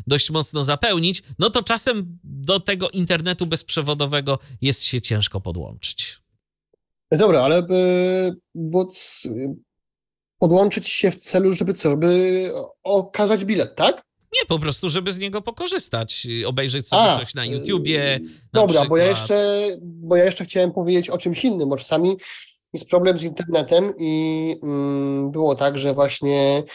dość mocno zapełnić, no to czasem do tego internetu bezprzewodowego jest się ciężko podłączyć. Dobra, ale podłączyć się w celu, żeby co? Żeby okazać bilet, tak? Nie, po prostu, żeby z niego pokorzystać, obejrzeć sobie coś na YouTubie. Dobra, przykład. bo ja jeszcze chciałem powiedzieć o czymś innym, bo czasami jest problem z internetem i było tak, że właśnie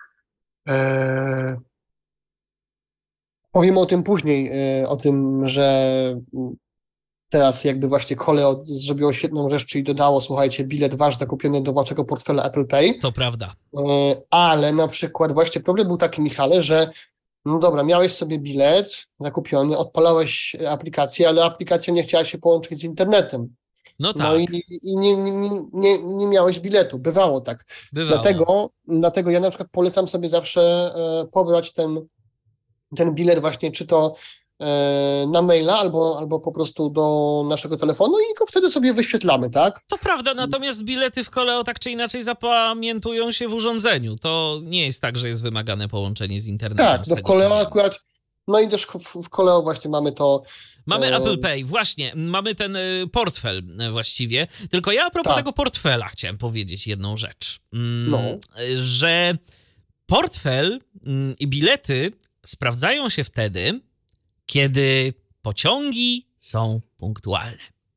powiemy o tym później, o tym, że teraz jakby właśnie Koleo zrobiło świetną rzecz, czyli dodało, słuchajcie, bilet wasz zakupiony do waszego portfela Apple Pay. To prawda. Ale na przykład właśnie problem był taki, Michale, że no dobra, miałeś sobie bilet zakupiony, odpalałeś aplikację, ale aplikacja nie chciała się połączyć z internetem. No tak. No i nie miałeś biletu. Bywało tak. Dlatego ja na przykład polecam sobie zawsze pobrać ten bilet właśnie, czy to na maila, albo po prostu do naszego telefonu i go wtedy sobie wyświetlamy, tak? To prawda, natomiast bilety w Koleo tak czy inaczej zapamiętują się w urządzeniu. To nie jest tak, że jest wymagane połączenie z internetem. Tak, no w Koleo akurat, no i też w Koleo właśnie mamy to. Mamy Apple Pay, właśnie, mamy ten portfel właściwie, tylko ja a propos tego portfela chciałem powiedzieć jedną rzecz, że portfel i bilety sprawdzają się wtedy, kiedy pociągi są punktualne.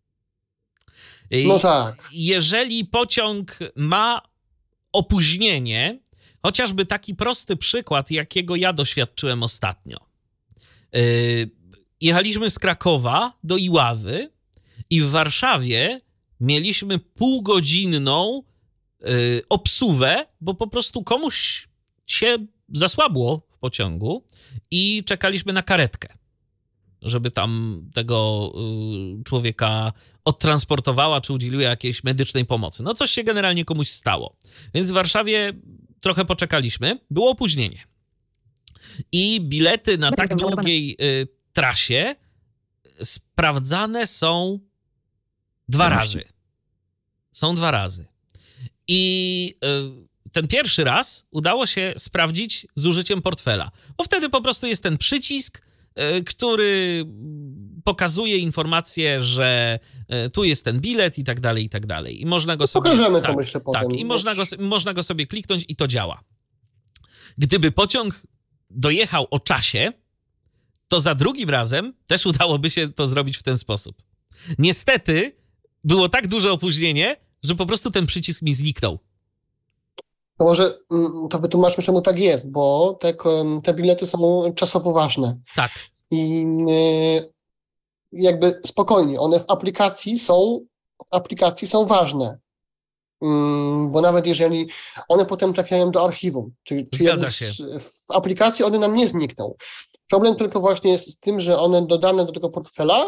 No tak. Jeżeli pociąg ma opóźnienie, chociażby taki prosty przykład, jakiego ja doświadczyłem ostatnio. Jechaliśmy z Krakowa do Iławy i w Warszawie mieliśmy półgodzinną obsługę, bo po prostu komuś się zasłabło w pociągu i czekaliśmy na karetkę, żeby tam tego człowieka odtransportowała, czy udzieliła jakiejś medycznej pomocy. No coś się generalnie komuś stało. Więc w Warszawie trochę poczekaliśmy. Było opóźnienie. I bilety na tak długiej trasie sprawdzane są 2 razy. Są 2 razy. I ten pierwszy raz udało się sprawdzić z użyciem portfela. Bo wtedy po prostu jest ten przycisk, który pokazuje informację, że tu jest ten bilet i tak dalej, i tak dalej. I można go sobie... Pokażemy to, myślę, potem. Tak, i można go sobie kliknąć i to działa. Gdyby pociąg dojechał o czasie, to za drugim razem też udałoby się to zrobić w ten sposób. Niestety było tak duże opóźnienie, że po prostu ten przycisk mi zniknął. To może to wytłumaczmy, czemu tak jest, bo te bilety są czasowo ważne. Tak. I jakby spokojnie, one w aplikacji są ważne. Bo nawet jeżeli one potem trafiają do archiwum, Zgadza się. W aplikacji one nam nie znikną. Problem tylko właśnie jest z tym, że one dodane do tego portfela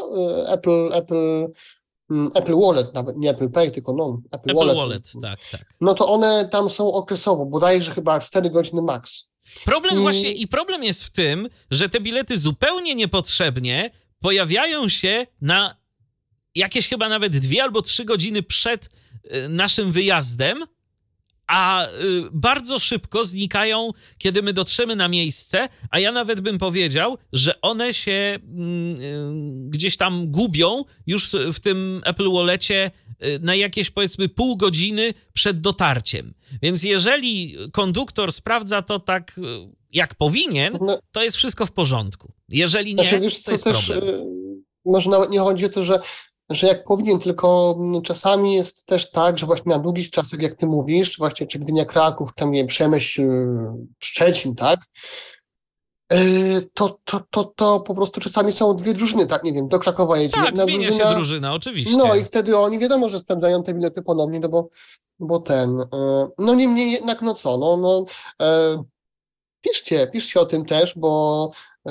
Apple Wallet, nawet nie Apple Pay, tylko Apple Wallet. Tak. No to one tam są okresowo, bodajże chyba 4 godziny max. Problem jest w tym, że te bilety zupełnie niepotrzebnie pojawiają się na jakieś chyba nawet 2 albo 3 godziny przed naszym wyjazdem, a bardzo szybko znikają, kiedy my dotrzemy na miejsce, a ja nawet bym powiedział, że one się gdzieś tam gubią już w tym Apple Wallecie na jakieś, powiedzmy, pół godziny przed dotarciem. Więc jeżeli konduktor sprawdza to tak, jak powinien, to jest wszystko w porządku. Jeżeli nie, to jest problem. Może nawet nie chodzi o to, że jak powinien, tylko czasami jest też tak, że właśnie na długich czasach, jak ty mówisz, właśnie czy Gdynia, Kraków, tam nie wiem, Przemyśl, Szczecin, tak, to po prostu czasami są 2 drużyny, tak, nie wiem, do Krakowa jedzie jedna zmienia drużyna, się drużyna, oczywiście. No i wtedy oni wiadomo, że sprawdzają te bilety ponownie, no bo no niemniej jednak, piszcie o tym też, bo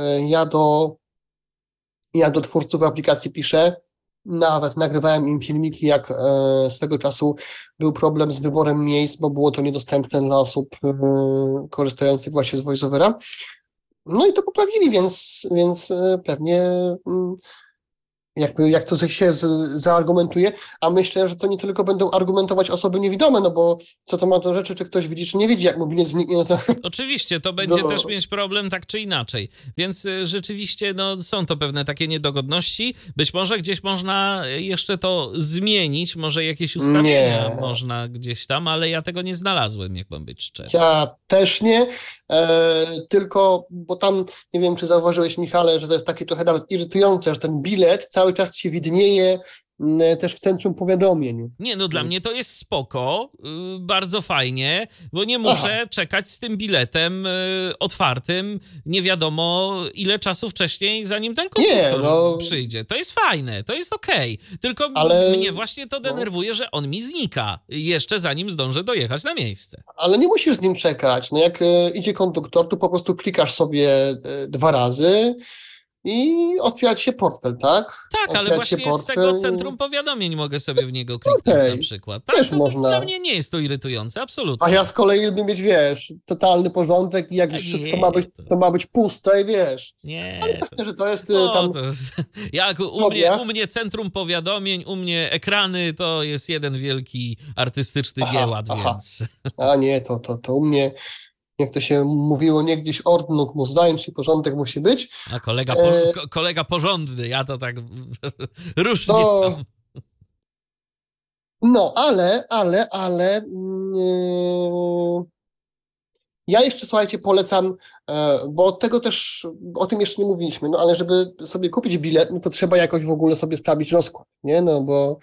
ja do twórców aplikacji piszę. Nawet nagrywałem im filmiki, jak swego czasu był problem z wyborem miejsc, bo było to niedostępne dla osób korzystających właśnie z VoiceOvera. No i to poprawili, więc pewnie jak to się zaargumentuje, a myślę, że to nie tylko będą argumentować osoby niewidome, no bo co to ma do rzeczy, czy ktoś widzi, czy nie widzi, jak mu bilet zniknie, no to... Oczywiście, to będzie też mieć problem tak czy inaczej, więc rzeczywiście no, są to pewne takie niedogodności, być może gdzieś można jeszcze to zmienić, może jakieś ustawienia można gdzieś tam, ale ja tego nie znalazłem, jak mam być szczery. Ja też nie, tylko, bo tam, nie wiem, czy zauważyłeś, Michale, że to jest takie trochę nawet irytujące, że ten bilet cały czas ci widnieje też w centrum powiadomień. Nie, no dla mnie to jest spoko, bardzo fajnie, bo nie muszę czekać z tym biletem otwartym nie wiadomo ile czasu wcześniej, zanim ten konduktor przyjdzie. To jest fajne, to jest okej. Tylko mnie właśnie to denerwuje, że on mi znika jeszcze zanim zdążę dojechać na miejsce. Ale nie musisz z nim czekać. No jak idzie konduktor, to po prostu klikasz sobie 2 razy i otwiera ci się portfel, tak? Tak, ale właśnie z tego centrum powiadomień mogę sobie w niego kliknąć na przykład. Tak, też można. Dla mnie nie jest to irytujące, absolutnie. A ja z kolei lubię mieć, wiesz, totalny porządek i jak już wszystko to ma być puste, wiesz. Nie. Ale myślę, że to jest tam... Jak u mnie centrum powiadomień, u mnie ekrany, to jest jeden wielki artystyczny nieład, więc... A nie, to u mnie... Jak to się mówiło niegdyś, Ordnung muss sein, czyli porządek musi być. A kolega porządny, ja to tak różnie tam. No, ale ja jeszcze, słuchajcie, polecam, bo tego też, o tym jeszcze nie mówiliśmy, no ale żeby sobie kupić bilet, no to trzeba jakoś w ogóle sobie sprawdzić rozkład, nie? No bo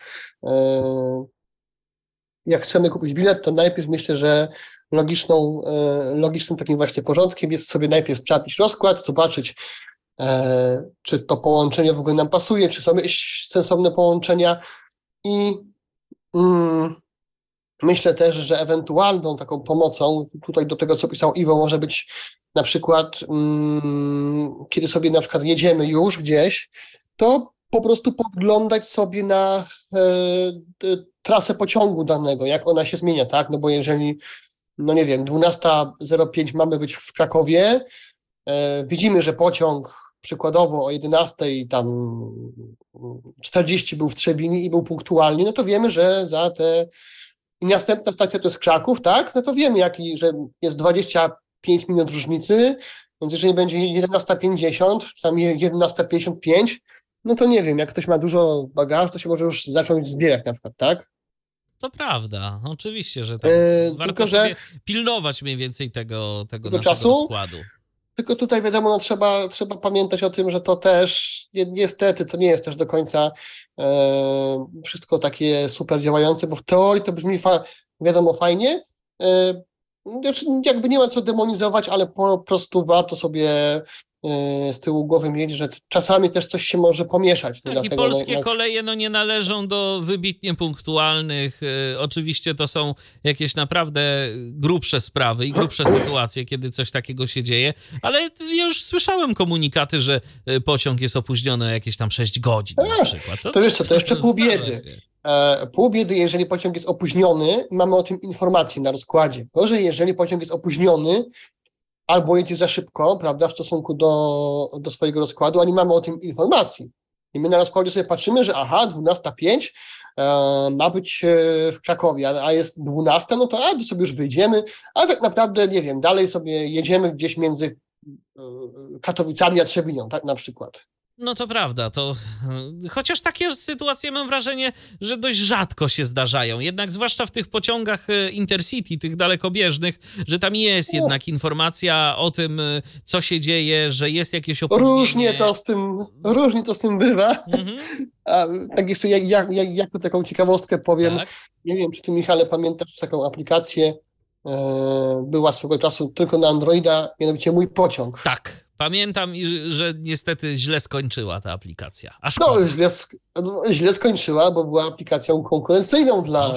jak chcemy kupić bilet, to najpierw myślę, że logicznym takim właśnie porządkiem jest sobie najpierw sprawdzić rozkład, zobaczyć, czy to połączenie w ogóle nam pasuje, czy są jakieś sensowne połączenia i myślę też, że ewentualną taką pomocą, tutaj do tego, co pisał Iwo, może być na przykład, kiedy sobie na przykład jedziemy już gdzieś, to po prostu podglądać sobie na trasę pociągu danego, jak ona się zmienia, tak? No bo jeżeli, no nie wiem, 12:05 mamy być w Krakowie, widzimy, że pociąg przykładowo o 11:40 był w Trzebinie i był punktualnie, no to wiemy, że i następna stacja to jest Kraków, tak? No to wiemy, że jest 25 minut różnicy, więc jeżeli będzie 11:50, czy tam 11:55, no to nie wiem, jak ktoś ma dużo bagażu, to się może już zacząć zbierać na przykład, tak? To prawda, oczywiście, że tak. Warto sobie pilnować mniej więcej tego naszego rozkładu. Tylko tutaj wiadomo, no trzeba pamiętać o tym, że to też niestety to nie jest też do końca wszystko takie super działające, bo w teorii to brzmi wiadomo fajnie. Jakby nie ma co demonizować, ale po prostu warto sobie z tyłu głowy mieć, że czasami też coś się może pomieszać. Tak, i polskie koleje nie należą do wybitnie punktualnych. Oczywiście to są jakieś naprawdę grubsze sprawy i grubsze sytuacje, kiedy coś takiego się dzieje, ale już słyszałem komunikaty, że pociąg jest opóźniony o jakieś tam 6 godzin na przykład. To wiesz co, to jeszcze pół biedy. Pół biedy, jeżeli pociąg jest opóźniony, mamy o tym informację na rozkładzie. Gorzej, jeżeli pociąg jest opóźniony, albo jedzie za szybko, prawda, w stosunku do swojego rozkładu, a nie mamy o tym informacji. I my na rozkładzie sobie patrzymy, że 12:05 ma być w Krakowie, a jest 12, no to sobie już wyjdziemy, a tak naprawdę, nie wiem, dalej sobie jedziemy gdzieś między Katowicami a Trzebinią, tak na przykład. No to prawda, chociaż takie sytuacje mam wrażenie, że dość rzadko się zdarzają, jednak zwłaszcza w tych pociągach Intercity, tych dalekobieżnych, że tam jest jednak informacja o tym, co się dzieje, że jest jakieś opóźnienie. Różnie to z tym bywa. A tak jeszcze jako taką ciekawostkę powiem, tak? Nie wiem, czy ty, Michale, pamiętasz taką aplikację, była swego czasu tylko na Androida, mianowicie Mój Pociąg. Tak. Pamiętam, że niestety źle skończyła ta aplikacja. Źle skończyła, bo była aplikacją konkurencyjną dla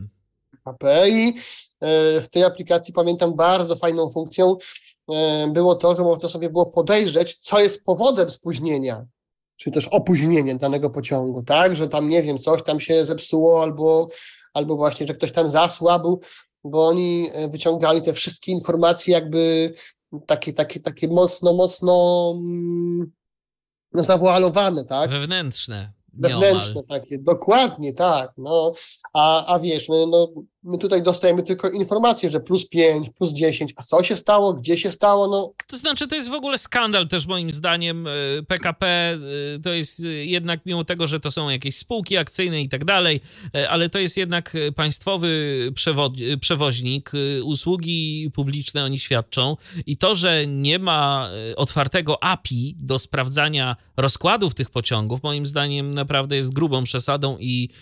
HP i w tej aplikacji pamiętam bardzo fajną funkcją było to, że można sobie było podejrzeć, co jest powodem spóźnienia, czy też opóźnienia danego pociągu, tak, że tam, nie wiem, coś tam się zepsuło albo właśnie, że ktoś tam zasłabł, bo oni wyciągali te wszystkie informacje jakby takie mocno zawoalowane, tak? Wewnętrzne. wewnętrzne takie, dokładnie tak, no, a wiesz, my tutaj dostajemy tylko informację, że +5, +10, a co się stało, gdzie się stało, no. To znaczy, to jest w ogóle skandal też moim zdaniem. PKP to jest jednak, mimo tego, że to są jakieś spółki akcyjne i tak dalej, ale to jest jednak państwowy przewoźnik, usługi publiczne oni świadczą i to, że nie ma otwartego API do sprawdzania rozkładów tych pociągów, moim zdaniem naprawdę jest grubą przesadą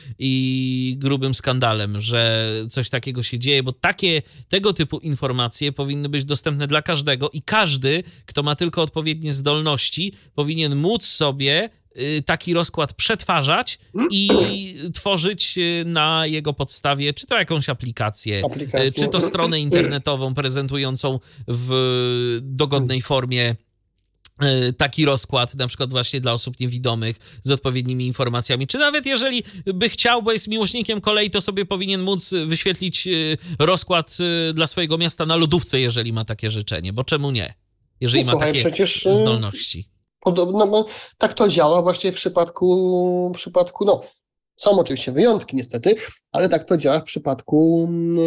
i grubym skandalem, że coś takiego się dzieje, bo tego typu informacje powinny być dostępne dla każdego i każdy, kto ma tylko odpowiednie zdolności, powinien móc sobie taki rozkład przetwarzać i tworzyć na jego podstawie, czy to jakąś aplikację, czy to stronę internetową prezentującą w dogodnej formie taki rozkład, na przykład właśnie dla osób niewidomych z odpowiednimi informacjami. Czy nawet jeżeli by chciał, bo jest miłośnikiem kolei, to sobie powinien móc wyświetlić rozkład dla swojego miasta na lodówce, jeżeli ma takie życzenie, bo czemu nie? Jeżeli ma takie zdolności. Podobno, bo tak to działa właśnie w przypadku, no, są oczywiście wyjątki niestety, ale tak to działa w przypadku,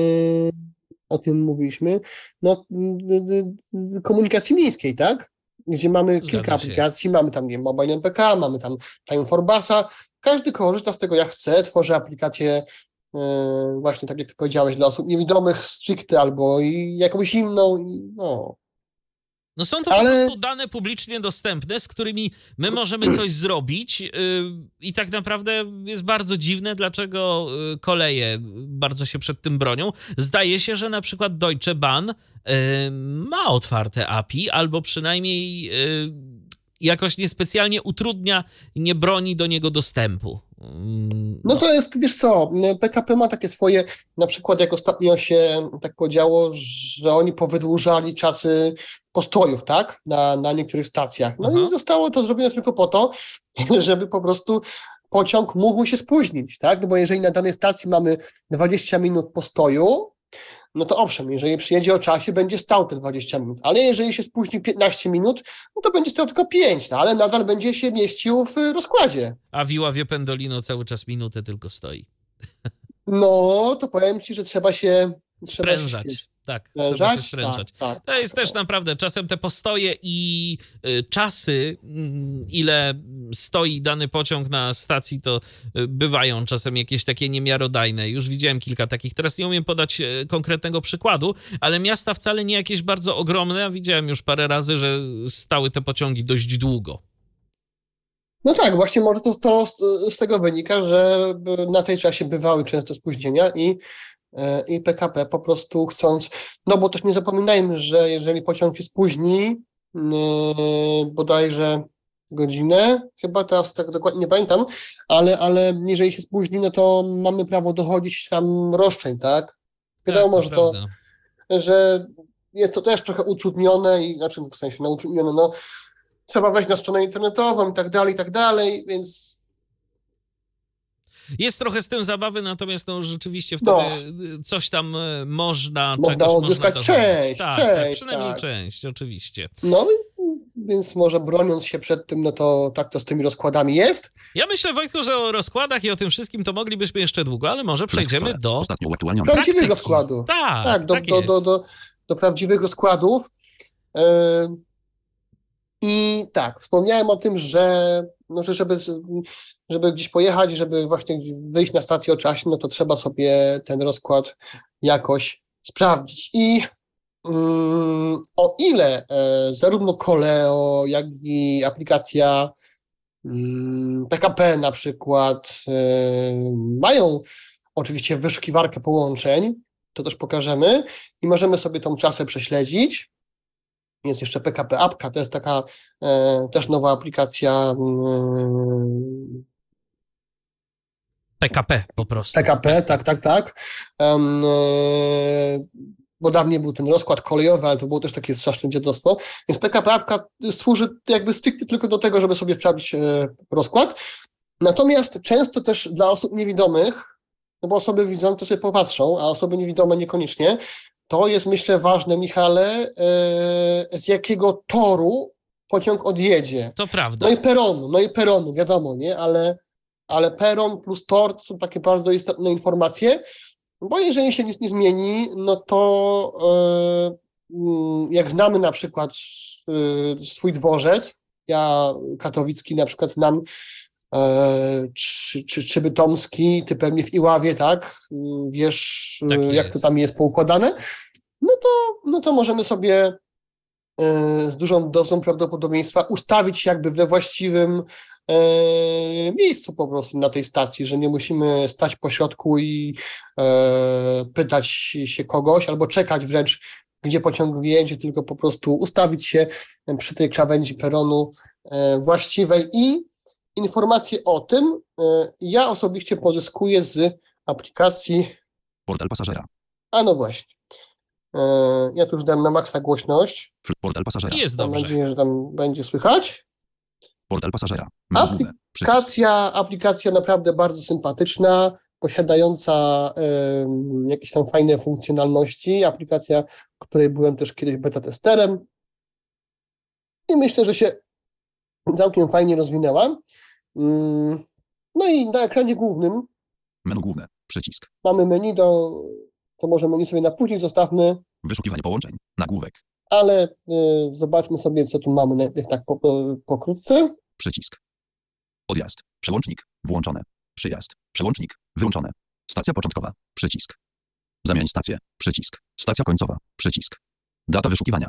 o tym mówiliśmy, no, komunikacji miejskiej, tak? Gdzie mamy kilka aplikacji, mamy tam Mobile MPK, mamy tam Time for Busa, każdy korzysta z tego jak chce, tworzy aplikację właśnie tak jak ty powiedziałeś, dla osób niewidomych stricte albo jakąś inną, no. No są to po prostu dane publicznie dostępne, z którymi my możemy coś zrobić i tak naprawdę jest bardzo dziwne, dlaczego koleje bardzo się przed tym bronią. Zdaje się, że na przykład Deutsche Bahn ma otwarte API, albo przynajmniej jakoś niespecjalnie utrudnia, nie broni do niego dostępu. No to jest, wiesz co, PKP ma takie swoje, na przykład jak ostatnio się tak podziało, że oni powydłużali czasy postojów, tak, na niektórych stacjach. No i zostało to zrobione tylko po to, żeby po prostu pociąg mógł się spóźnić, tak, bo jeżeli na danej stacji mamy 20 minut postoju, no to owszem, jeżeli przyjedzie o czasie, będzie stał te 20 minut, ale jeżeli się spóźni 15 minut, no to będzie stał tylko 5, no, ale nadal będzie się mieścił w rozkładzie. A Via Pendolino cały czas minutę tylko stoi. No, to powiem ci, że trzeba się sprężać. Tak, trzeba się sprężać. Tak, to jest też naprawdę czasem te postoje i czasy, ile stoi dany pociąg na stacji, to bywają czasem jakieś takie niemiarodajne. Już widziałem kilka takich. Teraz nie umiem podać konkretnego przykładu, ale miasta wcale nie jakieś bardzo ogromne, a widziałem już parę razy, że stały te pociągi dość długo. No tak, właśnie może to z tego wynika, że na tej trasie bywały często spóźnienia i PKP po prostu chcąc, no bo też nie zapominajmy, że jeżeli pociąg się spóźni bodajże godzinę, chyba teraz tak dokładnie nie pamiętam, ale jeżeli się spóźni, no to mamy prawo dochodzić tam roszczeń, tak? Wiadomo, że jest to też trochę utrudnione i znaczy w sensie utrudnione, no trzeba wejść na stronę internetową i tak dalej, więc jest trochę z tym zabawy, natomiast no rzeczywiście wtedy coś tam można odzyskać część, przynajmniej część, oczywiście. No, więc może broniąc się przed tym, no to tak to z tymi rozkładami jest. Ja myślę, Wojtku, że o rozkładach i o tym wszystkim to moglibyśmy jeszcze długo, ale może przejdziemy do prawdziwych rozkładów. Tak, do prawdziwych rozkładów. I tak, wspomniałem o tym, że żeby gdzieś pojechać, żeby właśnie wyjść na stację o czasie, no to trzeba sobie ten rozkład jakoś sprawdzić. I o ile zarówno Koleo, jak i aplikacja PKP na przykład mają oczywiście wyszukiwarkę połączeń, to też pokażemy i możemy sobie tą trasę prześledzić. Jest jeszcze PKP Apka, to jest taka też nowa aplikacja. PKP po prostu. PKP, tak. Bo dawniej był ten rozkład kolejowy, ale to było też takie straszne dziadostwo. Więc PKP Apka służy jakby stricte tylko do tego, żeby sobie sprawdzić rozkład. Natomiast często też dla osób niewidomych, no bo osoby widzące sobie popatrzą, a osoby niewidome niekoniecznie, to jest, myślę, ważne, Michale, z jakiego toru pociąg odjedzie. To prawda. No i peronu, wiadomo, nie? Ale ale peron plus tor są takie bardzo istotne informacje, bo jeżeli się nic nie zmieni, no to jak znamy na przykład swój dworzec, ja katowicki na przykład znam, czy bytomski, ty pewnie w Iławie, tak? Wiesz, tak jak to tam jest poukładane, no to możemy sobie z dużą dozą prawdopodobieństwa ustawić się jakby we właściwym miejscu po prostu na tej stacji, że nie musimy stać po środku i pytać się kogoś, albo czekać wręcz, gdzie pociąg wyjedzie, tylko po prostu ustawić się przy tej krawędzi peronu właściwej i informacje o tym ja osobiście pozyskuję z aplikacji Portal pasażera. A no właśnie. Ja tu już dam na maksa głośność. Portal pasażera. Jest Mam dobrze. nadzieję, że tam będzie słychać. Portal pasażera. Aplikacja naprawdę bardzo sympatyczna, posiadająca jakieś tam fajne funkcjonalności. Aplikacja, której byłem też kiedyś beta testerem. I myślę, że się całkiem fajnie rozwinęła. No i na ekranie głównym Menu główne. Przycisk. mamy menu, to może menu sobie na później zostawmy, Wyszukiwanie połączeń. Nagłówek. ale zobaczmy sobie, co tu mamy tak pokrótce. Przycisk. Odjazd. Przełącznik. Włączone. Przyjazd. Przełącznik. Wyłączone. Stacja początkowa. Przycisk. Zamień stację. Przycisk. Stacja końcowa. Przycisk. Data wyszukiwania.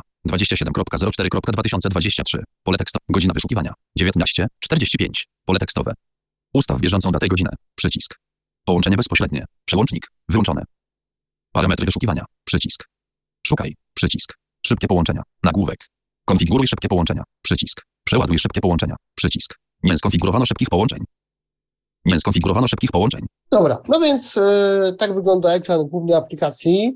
27.04.2023. Pole tekstowe. Godzina wyszukiwania. 19:45. Pole tekstowe. Ustaw bieżącą datę i godzinę. Przycisk. Połączenie bezpośrednie. Przełącznik. Wyłączone. Parametry wyszukiwania. Przycisk. Szukaj. Przycisk. Szybkie połączenia. Nagłówek. Konfiguruj szybkie połączenia. Przycisk. Przeładuj szybkie połączenia. Przycisk. Nie skonfigurowano szybkich połączeń. Nie skonfigurowano szybkich połączeń. Dobra, no więc tak wygląda ekran głównej aplikacji.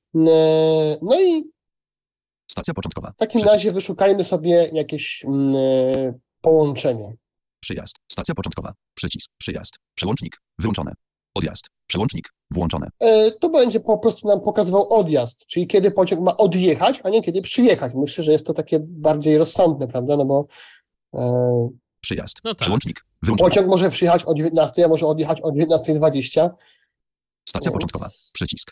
No i Stacja początkowa. w takim Przycisk. razie wyszukajmy sobie jakieś połączenie. Przyjazd. Stacja początkowa. Przycisk. Przyjazd. Przełącznik. Wyłączone. Odjazd. Przełącznik. Włączone. To będzie po prostu nam pokazywał odjazd, czyli kiedy pociąg ma odjechać, a nie kiedy przyjechać. Myślę, że jest to takie bardziej rozsądne, prawda? No bo Przyjazd. No tak. Przełącznik. Wyłączone. pociąg może przyjechać o 19, a może odjechać o 19:20. Stacja początkowa. Przycisk.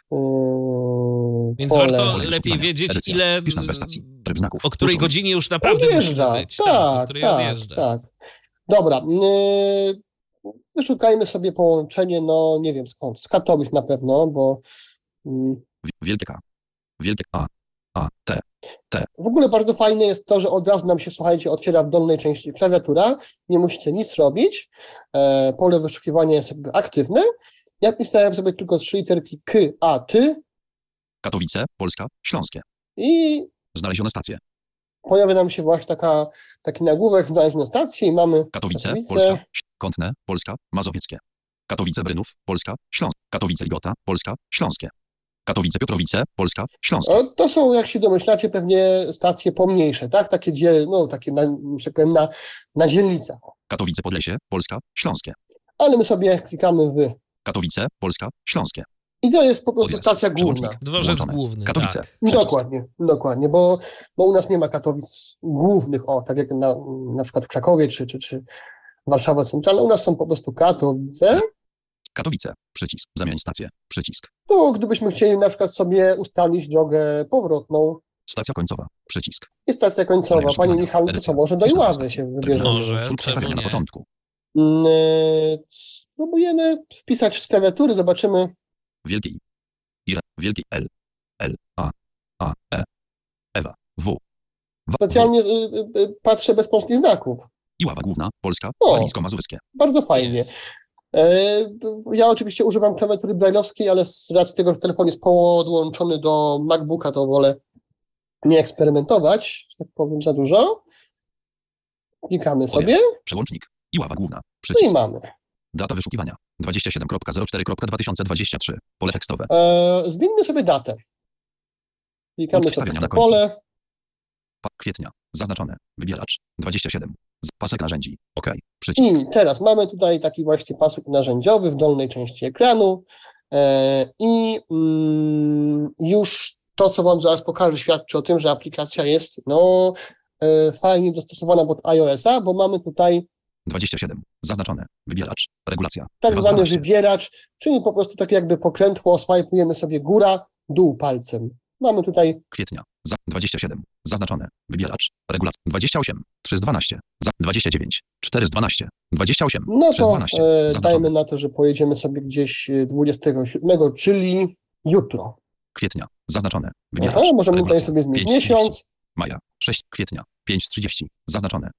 Więc pole. warto Pole lepiej wyszukiwania. wiedzieć, Edycja. ile Wpisz nazwę stacji. Tryb znaków. o której Usuń. godzinie już naprawdę Odjeżdża. musimy być. o której odjeżdża. Tak. Dobra. Wyszukajmy sobie połączenie, no nie wiem skąd, z Katowic na pewno, bo Wielkie K. Wielkie A. T. w ogóle bardzo fajne jest to, że od razu nam się, słuchajcie, otwiera w dolnej części klawiatura, nie musicie nic robić, pole wyszukiwania jest jakby aktywne. Ja pisałem sobie tylko 3 literki K, A, Ty Katowice. Polska. Śląskie. i Znalezione stacje. pojawia nam się właśnie taki nagłówek, znalezione stacje i mamy Katowice. Polska. Kątne. Polska. Mazowieckie. Katowice Brynów. Polska. Śląsk. Katowice Ligota. Polska. Śląskie. Katowice Piotrowice. Polska. Śląskie. To są, jak się domyślacie, pewnie stacje pomniejsze, tak? Takie, takie że tak powiem, na dzielnicach. Katowice Podlesie. Polska. Śląskie. Ale my sobie klikamy w Katowice. Polska. Śląskie. i to jest po prostu Odjazd. stacja główna. Przełącznik. Dworzec Włączone. główny. Katowice. Tak. Przycisk. Dokładnie, bo u nas nie ma Katowic głównych, tak jak na przykład w Krakowie czy Warszawa Centralna, u nas są po prostu Katowice. Katowice. Przycisk. Zamień stację. Przycisk. Tu gdybyśmy chcieli na przykład sobie ustalić drogę powrotną Stacja końcowa. Przycisk. i stacja końcowa. Pole Panie wyszukiwania. Michał, to co, Edycja. może do Wpisz nazwę Iławy stacji. się Tryb wybierzemy? znaków. Może, Skrót przedstawienia na czemu nie? początku. Spróbujemy wpisać z klawiatury, zobaczymy. Wielkiej. Wielkiej L. E. Ewa. W. Specjalnie patrzę bez polskich znaków. Iława Główna. Polska. O. Warmińsko-Mazurskie. Bardzo fajnie. Jest. Ja oczywiście używam klawiatury brajlowskiej, ale z racji tego, że telefon jest podłączony do MacBooka, to wolę nie eksperymentować, że tak powiem, za dużo. Klikamy sobie, Odjazd. Przełącznik. Iława Główna. no i Przycisk. mamy. Data wyszukiwania. 27.04.2023. Pole tekstowe. Zmieńmy sobie datę. Klikamy Punkt sobie wstawiania w na to końcu. pole. Kwietnia. Zaznaczone. Wybieracz. 27. Pasek narzędzi. OK. Przycisk. I teraz mamy tutaj taki właśnie pasek narzędziowy w dolnej części ekranu i już to, co Wam zaraz pokażę, świadczy o tym, że aplikacja jest fajnie dostosowana pod iOS-a, bo mamy tutaj 27. Zaznaczone. Wybieracz. Regulacja. Tak zwany 2 z 12. wybieracz, czyli po prostu tak jakby pokrętło, swajpujemy sobie góra, dół palcem. Mamy tutaj Kwietnia. 27. Zaznaczone. Wybieracz. Regulacja. 28. 3 z 12. 29. 4 z 12. 28. no 3 z to 12. dajmy Zaznaczone. na to, że pojedziemy sobie gdzieś 27, czyli jutro. Kwietnia. Zaznaczone. Wybieracz. Aha, możemy tutaj Regulacja. sobie zmienić 5:30. miesiąc. Maja. 6 kwietnia. 5:30. Zaznaczone.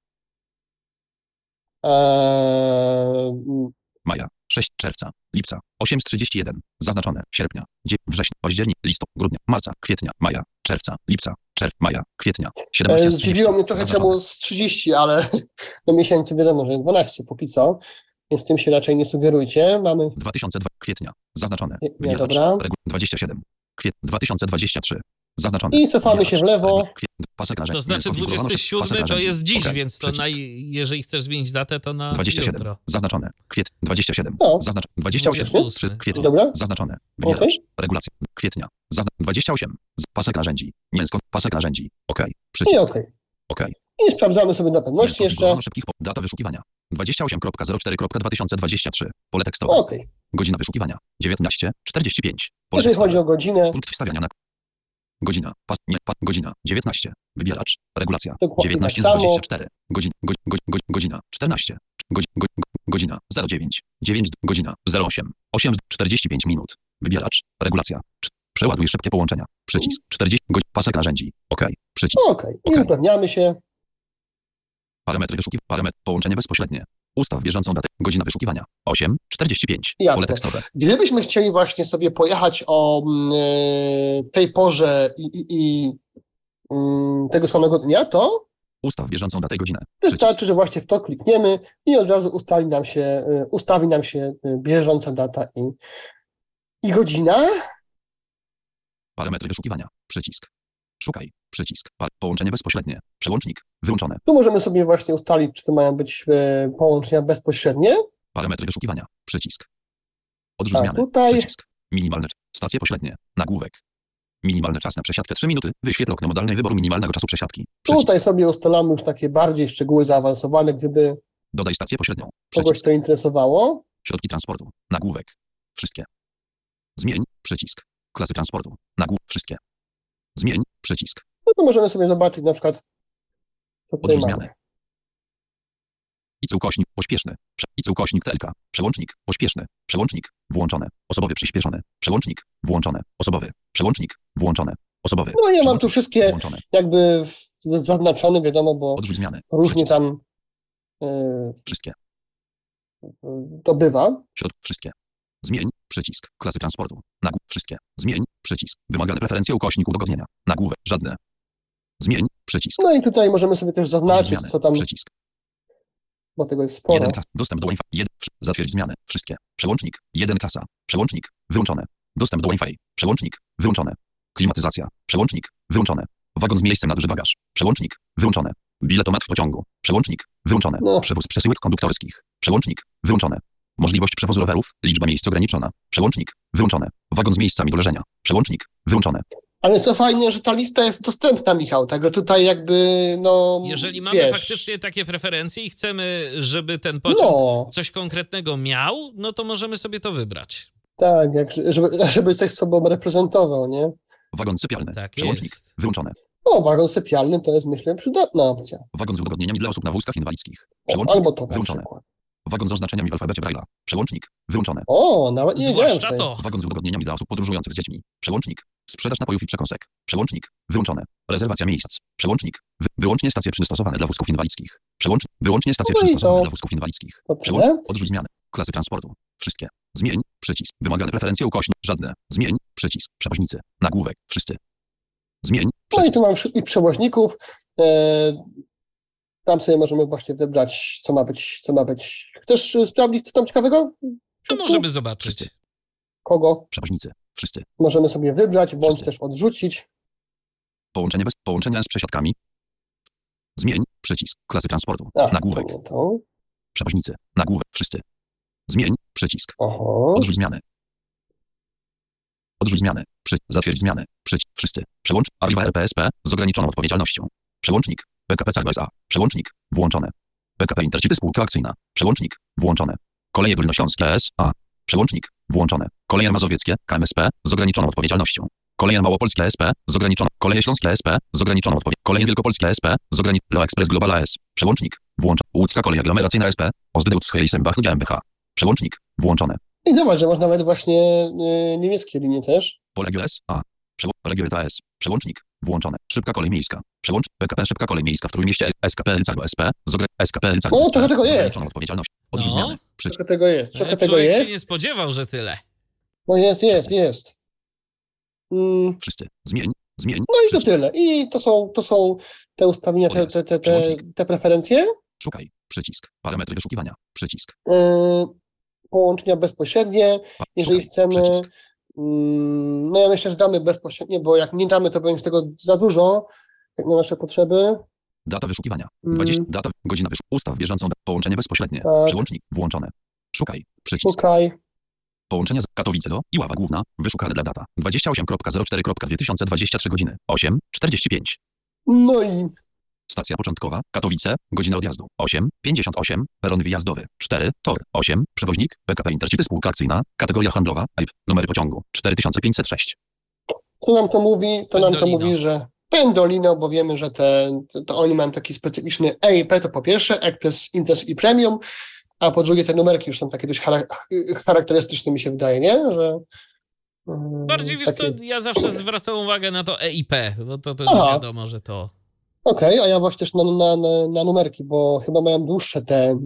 Maja. 6 czerwca. Lipca. 8:31. Zaznaczone. Sierpnia. Września. Październik. Listopad. Grudnia. Marca. Kwietnia. Maja. Czerwca. Lipca. Maja. Kwietnia. 17 z 30. Zdziwiło mnie trochę Zaznaczone. czemu z 30, ale do miesięcy wiadomo, że jest 12 póki co, więc tym się raczej nie sugerujcie. Mamy 2002 kwietnia. Zaznaczone. Nie, Wybieracz. dobra. 27. Kwietnia. 2023. Zaznaczone. I cofamy Wybieracz. się w lewo. Pasek narzędzi. To znaczy Konfigurowano pasek 27 to narzędzi. jest dziś, Okej. więc to Przycisk. jeżeli chcesz zmienić datę, to na 27. jutro. Zaznaczone. 27. No. Zaznaczone. 28. 28. 3 kwietnia. Dobra. Zaznaczone. Wybieracz. Regulacja. Kwietnia. 28. Pasek narzędzi. Mięsko. Pasek narzędzi. OK. Przycisk. I OK. OK. I sprawdzamy sobie na pewności jeszcze. Szybkich data wyszukiwania. 28.04.2023. Pole tekstowe. OK. Godzina wyszukiwania. 19:45. Pole Jeżeli tekstowe. chodzi o godzinę, Punkt wstawiania na godzina. Godzina. 19. Wybieracz. Regulacja. Dokładnie 19 z tak samo. 24. Godzina. 14. Godzina. 09. 9. Godzina. 08. 8 z 45 minut. Wybieracz. Regulacja. Przeładuj szybkie połączenia. Przycisk. 40. Pasek narzędzi. OK. Przycisk. OK. I OK. upewniamy się. Parametry wyszukiwania. Parametr. Połączenie bezpośrednie. Ustaw bieżącą datę. Godzina wyszukiwania. 8:45. Jasne. Pole tekstowe. Gdybyśmy chcieli właśnie sobie pojechać o tej porze i tego samego dnia, to Ustaw bieżącą datę i godzinę. Przycisk. wystarczy, że właśnie w to klikniemy i od razu ustawi nam się bieżąca data i godzina. Parametry wyszukiwania. Przycisk. Szukaj. Przycisk. Połączenie bezpośrednie. Przełącznik. Wyłączone. Tu możemy sobie właśnie ustalić, czy to mają być połączenia bezpośrednie. Parametry wyszukiwania. Przycisk. Odrzuć A zmiany. tutaj Przycisk. Minimalne. Stacje pośrednie. Nagłówek. Minimalny czas na przesiadkę 3 minuty. Wyświetl okno modalne wyboru minimalnego czasu przesiadki. Przycisk. tutaj sobie ustalamy już takie bardziej szczegóły zaawansowane, gdyby Dodaj stację pośrednią. kogoś Przycisk. to interesowało. Środki transportu. Nagłówek. Wszystkie. Zmień. Przycisk. Klasy transportu. Nagłówek. Wszystkie. Zmień. Przycisk. No to możemy sobie zobaczyć na przykład, co tutaj Odrzuć mamy. zmianę. Ukośnik pośpieszny. Ukośnik TLK. Przełącznik pośpieszny. Przełącznik włączone. Osobowy przyspieszony. Przełącznik włączony. Osobowy. Przełącznik włączony. Osobowy. No ja mam tu Przełącznik wszystkie włączone. jakby zaznaczone, wiadomo, bo Odrzuć zmiany. różnie Przycisk. tam Wszystkie. to bywa. Wszystkie. Zmień. Przycisk. Klasy transportu. Nagłówek. Wszystkie. Zmień. Przycisk. Wymagane preferencje ukośnik udogodnienia. Nagłówek. Żadne. Zmień. Przycisk. No i tutaj możemy sobie też Odrzuć zaznaczyć, zmiany. co tam, Przycisk. bo tego jest sporo. 1 klasa. Dostęp do Wi-Fi. Zatwierdź zmiany. Wszystkie. Przełącznik. 1 klasa. Przełącznik. Wyłączone. Dostęp do Wi-Fi. Przełącznik. Wyłączone. Klimatyzacja. Przełącznik. Wyłączone. Wagon z miejscem na duży bagaż. Przełącznik. Wyłączone. Biletomat w pociągu. Przełącznik. Wyłączone. No. Przewóz przesyłek konduktorskich. Przełącznik. Wyłączone. Możliwość przewozu rowerów. Liczba miejsc ograniczona. Przełącznik. Wyłączone. Wagon z miejscami do leżenia. Przełącznik. Wyłączone. Ale co fajnie, że ta lista jest dostępna, Michał, także tutaj jakby, no, Jeżeli mamy wiesz, faktycznie takie preferencje i chcemy, żeby ten pociąg no, coś konkretnego miał, no to możemy sobie to wybrać. tak, żeby coś sobą reprezentował, nie? Wagon sypialny. Tak Przełącznik. jest. Wyłączone. O, wagon sypialny to jest, myślę, przydatna opcja. Wagon z udogodnieniami dla osób na wózkach inwalidzkich. Przełącznik. Albo to na Wyłączone. przykład. Wagon z oznaczeniami w alfabecie Braille'a. Przełącznik. Wyłączone. O, nawet nie wiedziałem. Zwłaszcza tutaj. to. Wagon z udogodnieniami dla osób podróżujących z dziećmi. Przełącznik. Sprzedaż napojów i przekąsek. Przełącznik. Wyłączone. Rezerwacja miejsc. Przełącznik. Wyłącznie stacje przystosowane dla wózków inwalidzkich. Przełącznik. Wyłącznie stacje No i przystosowane to- dla wózków inwalidzkich. to tyle? Przełącznik. Odrzuć zmiany. Klasy transportu. Wszystkie. Zmień. Przycisk. Wymagane preferencje ukośnik. Żadne. Zmień. Przycisk. Przewoźnicy. Nagłówek. Wszyscy. Zmień. No i Przycisk. tu mam wszystkich przewoźników. Tam sobie możemy właśnie wybrać, co ma być. Chcesz sprawdzić, co tam ciekawego? To możemy zobaczyć. Wszyscy. Kogo Przewoźnicy. Wszyscy. możemy sobie wybrać, bądź Wszyscy. też odrzucić. Połączenia z przesiadkami. Zmień. Przycisk. Klasy transportu. A, Nagłówek. to nie to. Przewoźnicy. Nagłówek. Wszyscy. Zmień. Przycisk. Oho. Odrzuć zmiany. Odrzuć zmiany. Zatwierdź zmiany. Wszyscy. Przełącz. Arriva RPSP z ograniczoną odpowiedzialnością. Przełącznik. PKP Cargo SA. Przełącznik. Włączone. PKP Intercity Spółka Akcyjna. Przełącznik. Włączone. Koleje Górnośląskie S.A. Przełącznik. Włączone. Koleje Mazowieckie KMSP z ograniczoną odpowiedzialnością. Koleje Małopolskie SP z ograniczoną. Koleje Śląskie SP z ograniczoną odpowiedzialnością. Koleje Wielkopolskie SP z ograniczoną. Leo Express Global AS. Przełącznik. Włączone. Łódzka kolej aglomeracyjna SP. Ozdydeutz Heisembach GmbH. Przełącznik. Włączone. I zobacz, że masz nawet właśnie niemieckie linie też. Polegio S.A. Polegio AS. Przełącznik. Włączone. Szybka kolej miejska. Przełącznik. PKP Szybka kolej miejska w Trójmieście. SKP Elcago SP. SKP Elcago SP. Trochę tego jest. Odpowiedzialność. Odrzuć zmiany. Trochę tego jest. Trochę tego Człowiek jest. się nie spodziewał, że tyle. No jest. Wszyscy. Zmień. No i to tyle. I to są te ustawienia, te preferencje. Szukaj. Przycisk. Parametry wyszukiwania. Przycisk. Połączenia bezpośrednie. Jeżeli chcemy... Przycisk. No ja myślę, że damy bezpośrednie, bo jak nie damy, to będzie tego za dużo, jak na nasze potrzeby. Data wyszukiwania. 20. Data. Godzina ustaw bieżącą. Połączenie bezpośrednie. Tak. Przełącznik. Włączone. Szukaj. Przycisk. Szukaj. Połączenie z Katowice do Iława Główna. Wyszukane dla data. 28.04.2023 godziny. 8:45. No i Stacja początkowa. Katowice. Godzina odjazdu. 8:58. Peron wyjazdowy. 4. Tor. 8. Przewoźnik. PKP Intercity Spółka Akcyjna. Kategoria handlowa. IP. Numer pociągu. 4506. co nam to mówi? To nam to Pendolino. mówi, że Pendolino, bo wiemy, że to oni mają taki specyficzny EIP, to po pierwsze, Express, Interest i Premium, a po drugie te numerki już są takie dość charakterystyczne, mi się wydaje, nie? Że Bardziej wiesz co, ja zawsze zwracam uwagę na to EIP, bo to już Aha. wiadomo, że to... Okej, a ja właśnie też na numerki, bo chyba mają dłuższe te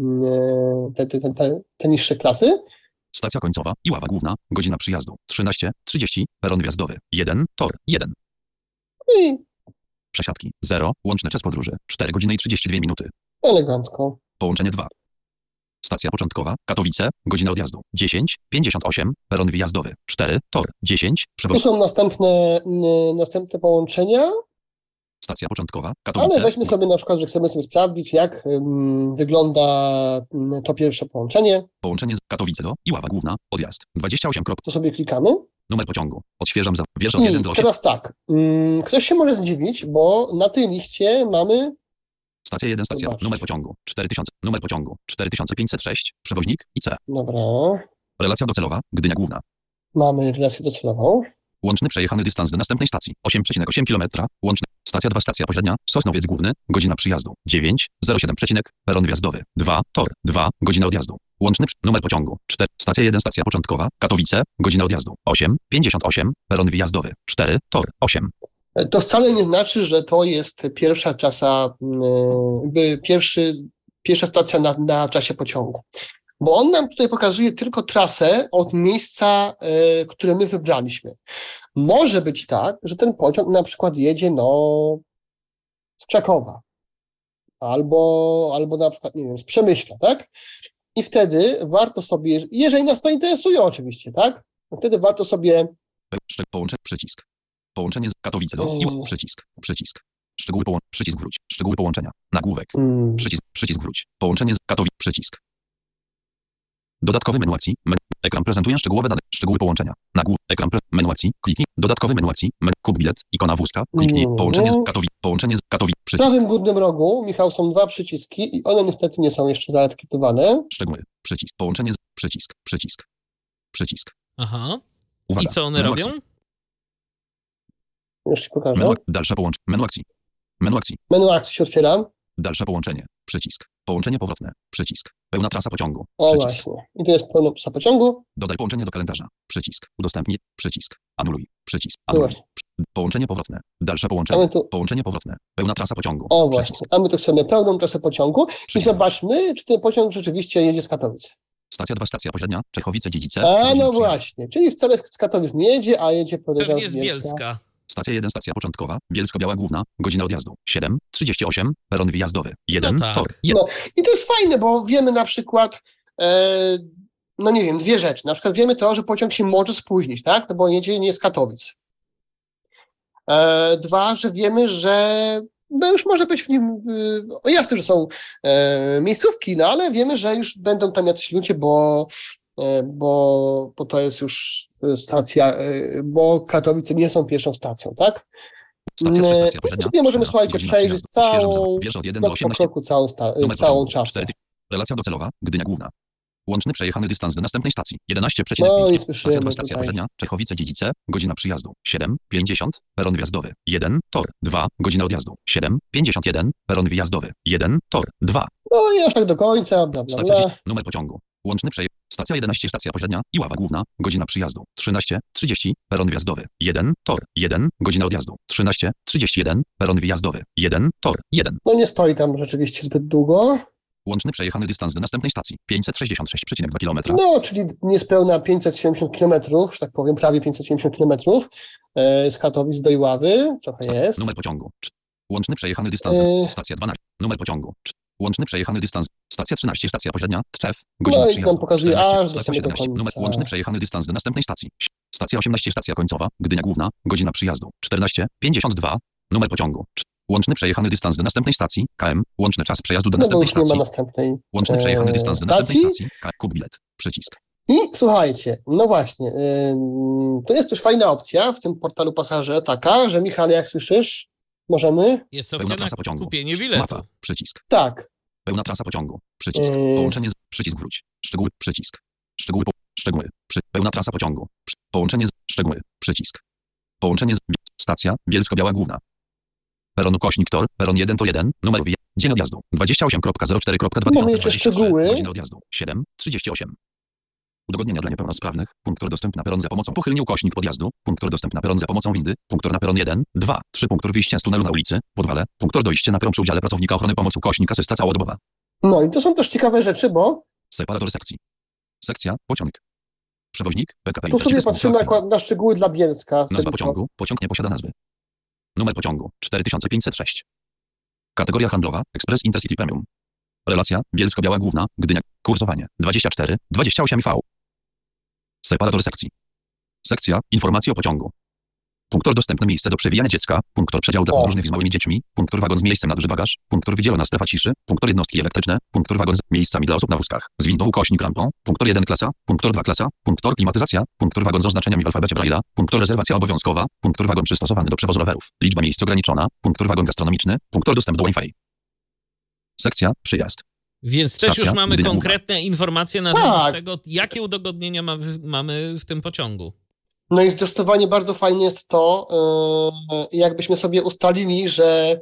niższe klasy. Stacja końcowa. Iława Główna. Godzina przyjazdu. 13:30. Peron wjazdowy. 1. Tor. 1. I Przesiadki. 0. Łączny czas podróży. 4 godziny i 32 minuty. elegancko. Połączenie 2. Stacja początkowa. Katowice. Godzina odjazdu. 10:58. Peron wyjazdowy. 4. Tor. 10. Tu Przewoz. są następne połączenia, Stacja początkowa. ale Katowice. weźmy sobie na przykład, że chcemy sobie sprawdzić, jak wygląda to pierwsze połączenie. Połączenie z Katowice do Iława Główna. Odjazd. 28. To sobie klikamy. Numer pociągu. Odświeżam za. Wieża od I 1 do 8. teraz tak, ktoś się może zdziwić, bo na tej liście mamy... Stacja 1. Stacja. Zobaczcie. Numer pociągu. 4000. Numer pociągu. 4506. Przewoźnik. IC. Dobra, Relacja docelowa. Gdynia Główna. mamy relację docelową. Łączny przejechany dystans do następnej stacji 8,8 km. Łączny. Stacja 2. Stacja pośrednia. Sosnowiec Główny. Godzina przyjazdu 9:07. Peron wjazdowy 2. Tor 2. Godzina odjazdu. Łączny numer pociągu 4. Stacja 1. Stacja początkowa. Katowice. Godzina odjazdu 8:58. Peron wyjazdowy 4. Tor 8. To wcale nie znaczy, że to jest pierwsza trasa, pierwsza stacja na trasie pociągu. Bo on nam tutaj pokazuje tylko trasę od miejsca, które my wybraliśmy. Może być tak, że ten pociąg na przykład jedzie z Krakowa albo na przykład, nie wiem, z Przemyśla, tak? I wtedy warto sobie, jeżeli nas to interesuje oczywiście, tak? Wtedy warto sobie... Połączenie. Przycisk. Połączenie z Katowice do Przycisk. Przycisk. Przycisk wróć. Szczegóły połączenia. Nagłówek. Przycisk wróć. Połączenie z Katowic. Przycisk. Dodatkowy menu akcji. Ekran prezentuje szczegółowe dane. Szczegóły połączenia. Menu akcji. Kliknij. Dodatkowy menu akcji. Kup bilet. Ikona wózka. Kliknij. Połączenie z Katowic. Połączenie z Katowic. W Przycisk. prawym górnym rogu, Michał, są dwa przyciski i one niestety nie są jeszcze zaetykietowane. Szczegóły. Przycisk. Połączenie z Przycisk. Przycisk. Przycisk. Aha. Uwaga. I co one Menu robią? akcji. Już ci pokażę. Dalsze połączenie. Menu akcji. Menu akcji. Menu akcji się otwiera. Dalsze połączenie. Przycisk. Połączenie powrotne. Przycisk. Pełna trasa pociągu. O Przycisk. właśnie. I to jest pełna trasa pociągu. Dodaj połączenie do kalendarza. Przycisk. Udostępnij. Przycisk. Anuluj. Przycisk. No Anuluj. właśnie. Połączenie powrotne. Dalsze A połączenie. my tu, Połączenie powrotne. Pełna trasa pociągu. o Przycisk. właśnie. A my tu chcemy pełną trasę pociągu. I Przycisk. zobaczmy, czy ten pociąg rzeczywiście jedzie z Katowic. Stacja 2. Stacja pośrednia. Czechowice-Dziedzice. A Godzina no przyjazdu. właśnie. Czyli wcale z Katowic nie jedzie, a jedzie podejrzewam Pewnie z Bielska. Stacja 1. Stacja początkowa. Bielsko-Biała Główna. Godzina odjazdu. 7:38. Peron wyjazdowy. 1. No tak. Tor. 1. No i to jest fajne, bo wiemy na przykład, no nie wiem, dwie rzeczy. Na przykład wiemy to, że pociąg się może spóźnić, tak? No bo jedzie nie z Katowic. Dwa, że wiemy, że no już może być w nim, jasne, że są miejscówki, no ale wiemy, że już będą tam jacyś ludzie, bo to jest już stacja, bo Katowice nie są pierwszą stacją, tak? Stacja 3, stacja pośrednia. Nie możemy, słuchajcie, godzina przejrzeć przyjazdu. całą, Wieża od 1 do po 18. kroku całą Numer trasę. pociągu 4. Relacja docelowa, Gdynia Główna. Łączny przejechany dystans do następnej stacji 11,5 No i km. słyszymy Stacja 2, stacja tutaj. pośrednia, Czechowice-Dziedzice, godzina przyjazdu 7:50, peron wjazdowy 1, tor 2, godzina odjazdu 7:51, peron wyjazdowy 1, tor 2. No i aż tak do końca, bla, bla, Stacja bla. 10, numer pociągu. Łączny przejazd. Stacja 11, stacja pośrednia, Iława Główna, godzina przyjazdu 13:30, peron wjazdowy 1, tor 1, godzina odjazdu 13:31, peron wyjazdowy 1, tor 1. No nie stoi tam rzeczywiście zbyt długo. Łączny przejechany dystans do następnej stacji 566,2 km. No, czyli niespełna 570 km, że tak powiem, prawie 570 km z Katowic do Iławy, trochę jest. Numer pociągu. Łączny przejechany dystans. Stacja 12. Numer pociągu. Łączny przejechany dystans. Stacja 13. Stacja pośrednia. Trzew. Godzina No i przyjazdu. nam pokazuje 14, aż do stacja samego 17. Numer końca. łączny przejechany dystans do następnej stacji. Stacja 18. Stacja końcowa. Gdynia Główna. Godzina przyjazdu. 14:52. Numer pociągu. Łączny przejechany dystans do następnej stacji. KM. Łączny czas przejazdu do No bo następnej już nie ma stacji. następnej Łączny przejechany dystans do następnej stacji. stacji. Kup bilet. Przycisk. I słuchajcie, no właśnie, to jest też fajna opcja w tym portalu pasażer, taka, że Michał, jak słyszysz, możemy? Jest Pełna opcja trasa na pociągu. kupienie biletu. Mapa. Przycisk. Tak. Pełna trasa pociągu. Przycisk. Połączenie z... Przycisk wróć. Szczegóły. Przycisk. Szczegóły. Szczegóły. Pełna trasa pociągu. Połączenie z... Szczegóły. Przycisk. Połączenie z... Stacja. Bielsko-Biała Główna. Peron ukośnik tor. Peron 1 to 1. Numer dzień odjazdu. 28.04.2023. Mamy jeszcze szczegóły. Godzina odjazdu. 7:38. Udogodnienia dla niepełnosprawnych. Punktor dostępny na peron za pomocą pochylni ukośnik podjazdu. Punktor dostępny na peron za pomocą windy. Punktor na peron 1, 2, 3. Punktor wyjścia z tunelu na ulicy. Podwale. Punktor dojście na peron przy udziale pracownika ochrony pomocy ukośnik asysta całodobowa. No i to są też ciekawe rzeczy, bo Separator sekcji. Sekcja. Pociąg. Przewoźnik. PKP tu sobie patrzymy akurat na szczegóły dla Bielska. Nazwa pociągu. Pociąg nie posiada nazwy. Numer pociągu. 4506. Kategoria handlowa. Express Intercity Premium. Relacja. Bielsko-Biała Główna. Gdynia. Kursowanie. 24:28 V. Separator sekcji. Sekcja. Informacje o pociągu. Punktor dostępne miejsce do przewijania dziecka. Punktor przedział dla podróżnych z małymi dziećmi. Punktor wagon z miejscem na duży bagaż. Punktor wydzielona strefa ciszy. Punktor jednostki elektryczne. Punktor wagon z miejscami dla osób na wózkach. Z windą ukośnik lampą. Punktor 1 klasa. Punktor 2 klasa. Punktor klimatyzacja. Punktor wagon z oznaczeniami w alfabecie Braille'a. Punktor rezerwacja obowiązkowa. Punktor wagon przystosowany do przewozu rowerów. Liczba miejsc ograniczona. Punktor wagon gastronomiczny. Punktor dostęp do Wi-Fi. Sekcja. Przyjazd. Więc też Stacja, już mamy Gdynia konkretne informacje na temat tego, jakie udogodnienia mamy w tym pociągu. No i zdecydowanie bardzo fajne jest to, jakbyśmy sobie ustalili, że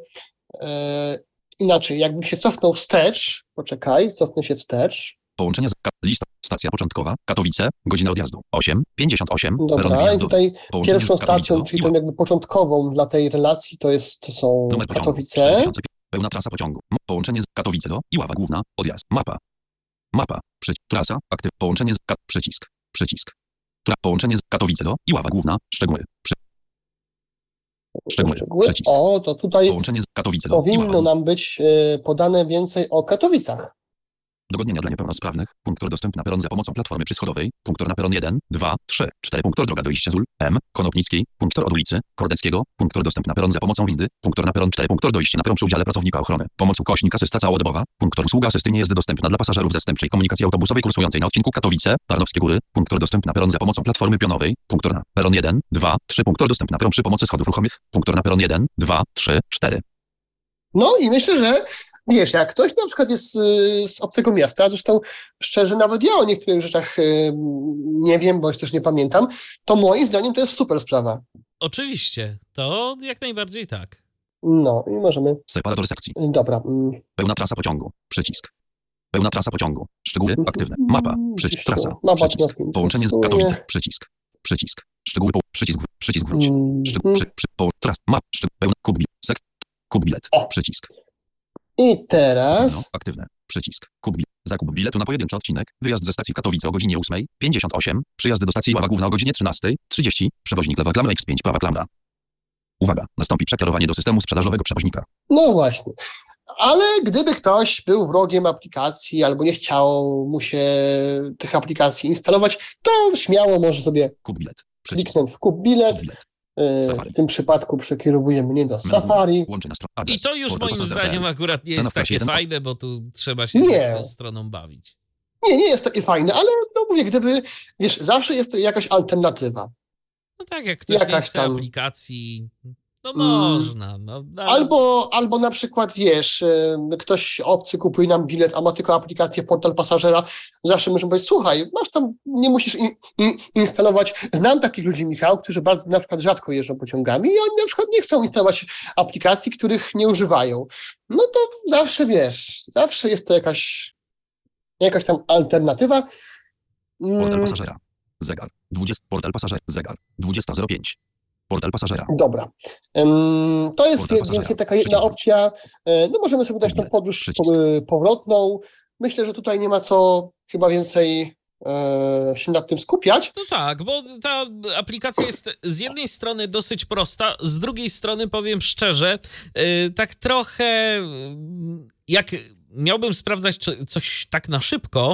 inaczej, jakbym się cofnął wstecz, poczekaj, cofnę się wstecz. Połączenie z lista. Stacja początkowa. Katowice. Godzina odjazdu. 8:58. Peron Dobra, i wyjazdowy. tutaj Połączenie pierwszą z Katowice stacją, do czyli Iławy. tą jakby początkową dla tej relacji, to są Numer pociągu. Katowice. 4000. Pełna trasa pociągu. Połączenie z Katowice do Iława Główna. Odjazd. Mapa. Mapa. Trasa. Aktyw. Połączenie z przycisk. Przycisk. Połączenie z Katowice do Iława Główna. Szczegóły. Szczegóły. Przycisk. O, to tutaj Połączenie z Katowice do powinno Iława. nam być podane więcej o Katowicach. Udogodnienia dla niepełnosprawnych. Punktor dostępny na peron za pomocą platformy przyschodowej. Punktor na peron 1, 2, 3, 4. Punktor droga dojścia z ul. M. Konopnickiej. Punktor od ulicy Kordeckiego. Punktor dostępny na peron za pomocą windy. Punktor na peron 4. Punktor dojście na peron przy udziale pracownika ochrony. Pomoc ukośnik asysta całodobowa. Punktor usługa asysty nie jest dostępna dla pasażerów zastępczej komunikacji autobusowej kursującej na odcinku Katowice, Tarnowskie Góry. Punktor dostępny na peron za pomocą platformy pionowej. Punktor na peron 1, 2, 3. Punktor dostępny na peron przy pomocy schodów ruchomych. Punktor na peron 1, 2, 3, 4. No i myślę, że wiesz, jak ktoś na przykład jest z obcego miasta, zresztą szczerze nawet ja o niektórych rzeczach nie wiem, bo też nie pamiętam, to moim zdaniem to jest super sprawa. Oczywiście, to jak najbardziej tak. No i możemy... Separator sekcji. Dobra. Pełna trasa pociągu. Przycisk. Pełna trasa pociągu. Szczegóły aktywne. Mapa. Przycisk. Trasa. Mapa Przycisk. Połączenie z Katowice. Przycisk. Przycisk. Szczegóły. Przycisk. Przycisk wróć. Map. Pełna. Kup bilet. Sekcja. Kup bilet. Przycisk. I teraz... No, aktywne. Przycisk. Kup bilet. Zakup biletu na pojedynczy odcinek. Wyjazd ze stacji Katowice o godzinie 8:58. Przyjazd do stacji Iława Główna o godzinie 13:30. Przewoźnik lewa klamra X5 prawa klamra. Uwaga. Nastąpi przekierowanie do systemu sprzedażowego przewoźnika. No właśnie. Ale gdyby ktoś był wrogiem aplikacji albo nie chciał mu się tych aplikacji instalować, to śmiało może sobie Kup bilet. kliknąć w kup bilet. Kup bilet. W tym przypadku przekierowuje mnie do Safari. I to już moim zdaniem akurat nie jest takie fajne, bo tu trzeba się z tą stroną bawić. Nie jest takie fajne, ale no mówię, gdyby, wiesz, zawsze jest to jakaś alternatywa. No tak, jak ktoś nie chce aplikacji, No można. No, Albo na przykład, wiesz, ktoś obcy kupuje nam bilet, a ma tylko aplikację Portal Pasażera, zawsze możemy powiedzieć, słuchaj, masz tam, nie musisz instalować. Znam takich ludzi, Michał, którzy bardzo na przykład rzadko jeżdżą pociągami i oni na przykład nie chcą instalować aplikacji, których nie używają. No to zawsze, wiesz, zawsze jest to jakaś tam alternatywa. Portal pasażera. Zegar. 20. Portal pasażera. Zegar. 20:05. Portal pasażera. Dobra. To jest więc taka jedna opcja. No możemy sobie dać tą podróż powrotną. Myślę, że tutaj nie ma co chyba więcej się nad tym skupiać. No tak, bo ta aplikacja jest z jednej strony dosyć prosta, z drugiej strony powiem szczerze, tak trochę jak miałbym sprawdzać coś tak na szybko,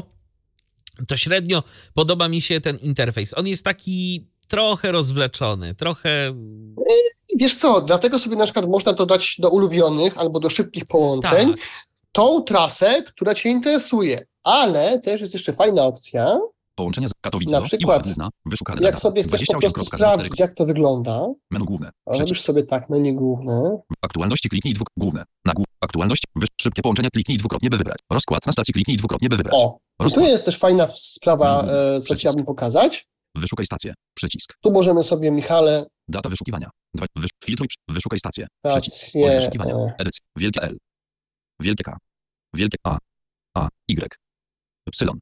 to średnio podoba mi się ten interfejs. On jest taki trochę rozwleczony, trochę... Wiesz co, dlatego sobie na przykład można dodać do ulubionych albo do szybkich połączeń tą trasę, która cię interesuje. Ale też jest jeszcze fajna opcja. Połączenia z Katowice na przykład, główna, jak sobie chcesz po prostu sprawdzić, jak to wygląda, menu główne, robisz sobie tak, menu główne. Aktualności kliknij główne, aktualności, szybkie połączenia kliknij dwukrotnie, by wybrać. Rozkład na stacji kliknij dwukrotnie, by wybrać. O, i tu jest też fajna sprawa, co chciałbym pokazać. Wyszukaj stację, przycisk. Tu możemy sobie, Michale... Data wyszukiwania, filtruj, wyszukaj stację, przycisk, wyszukiwania, edycja, wielkie L, wielkie K, wielkie A, Y, Y,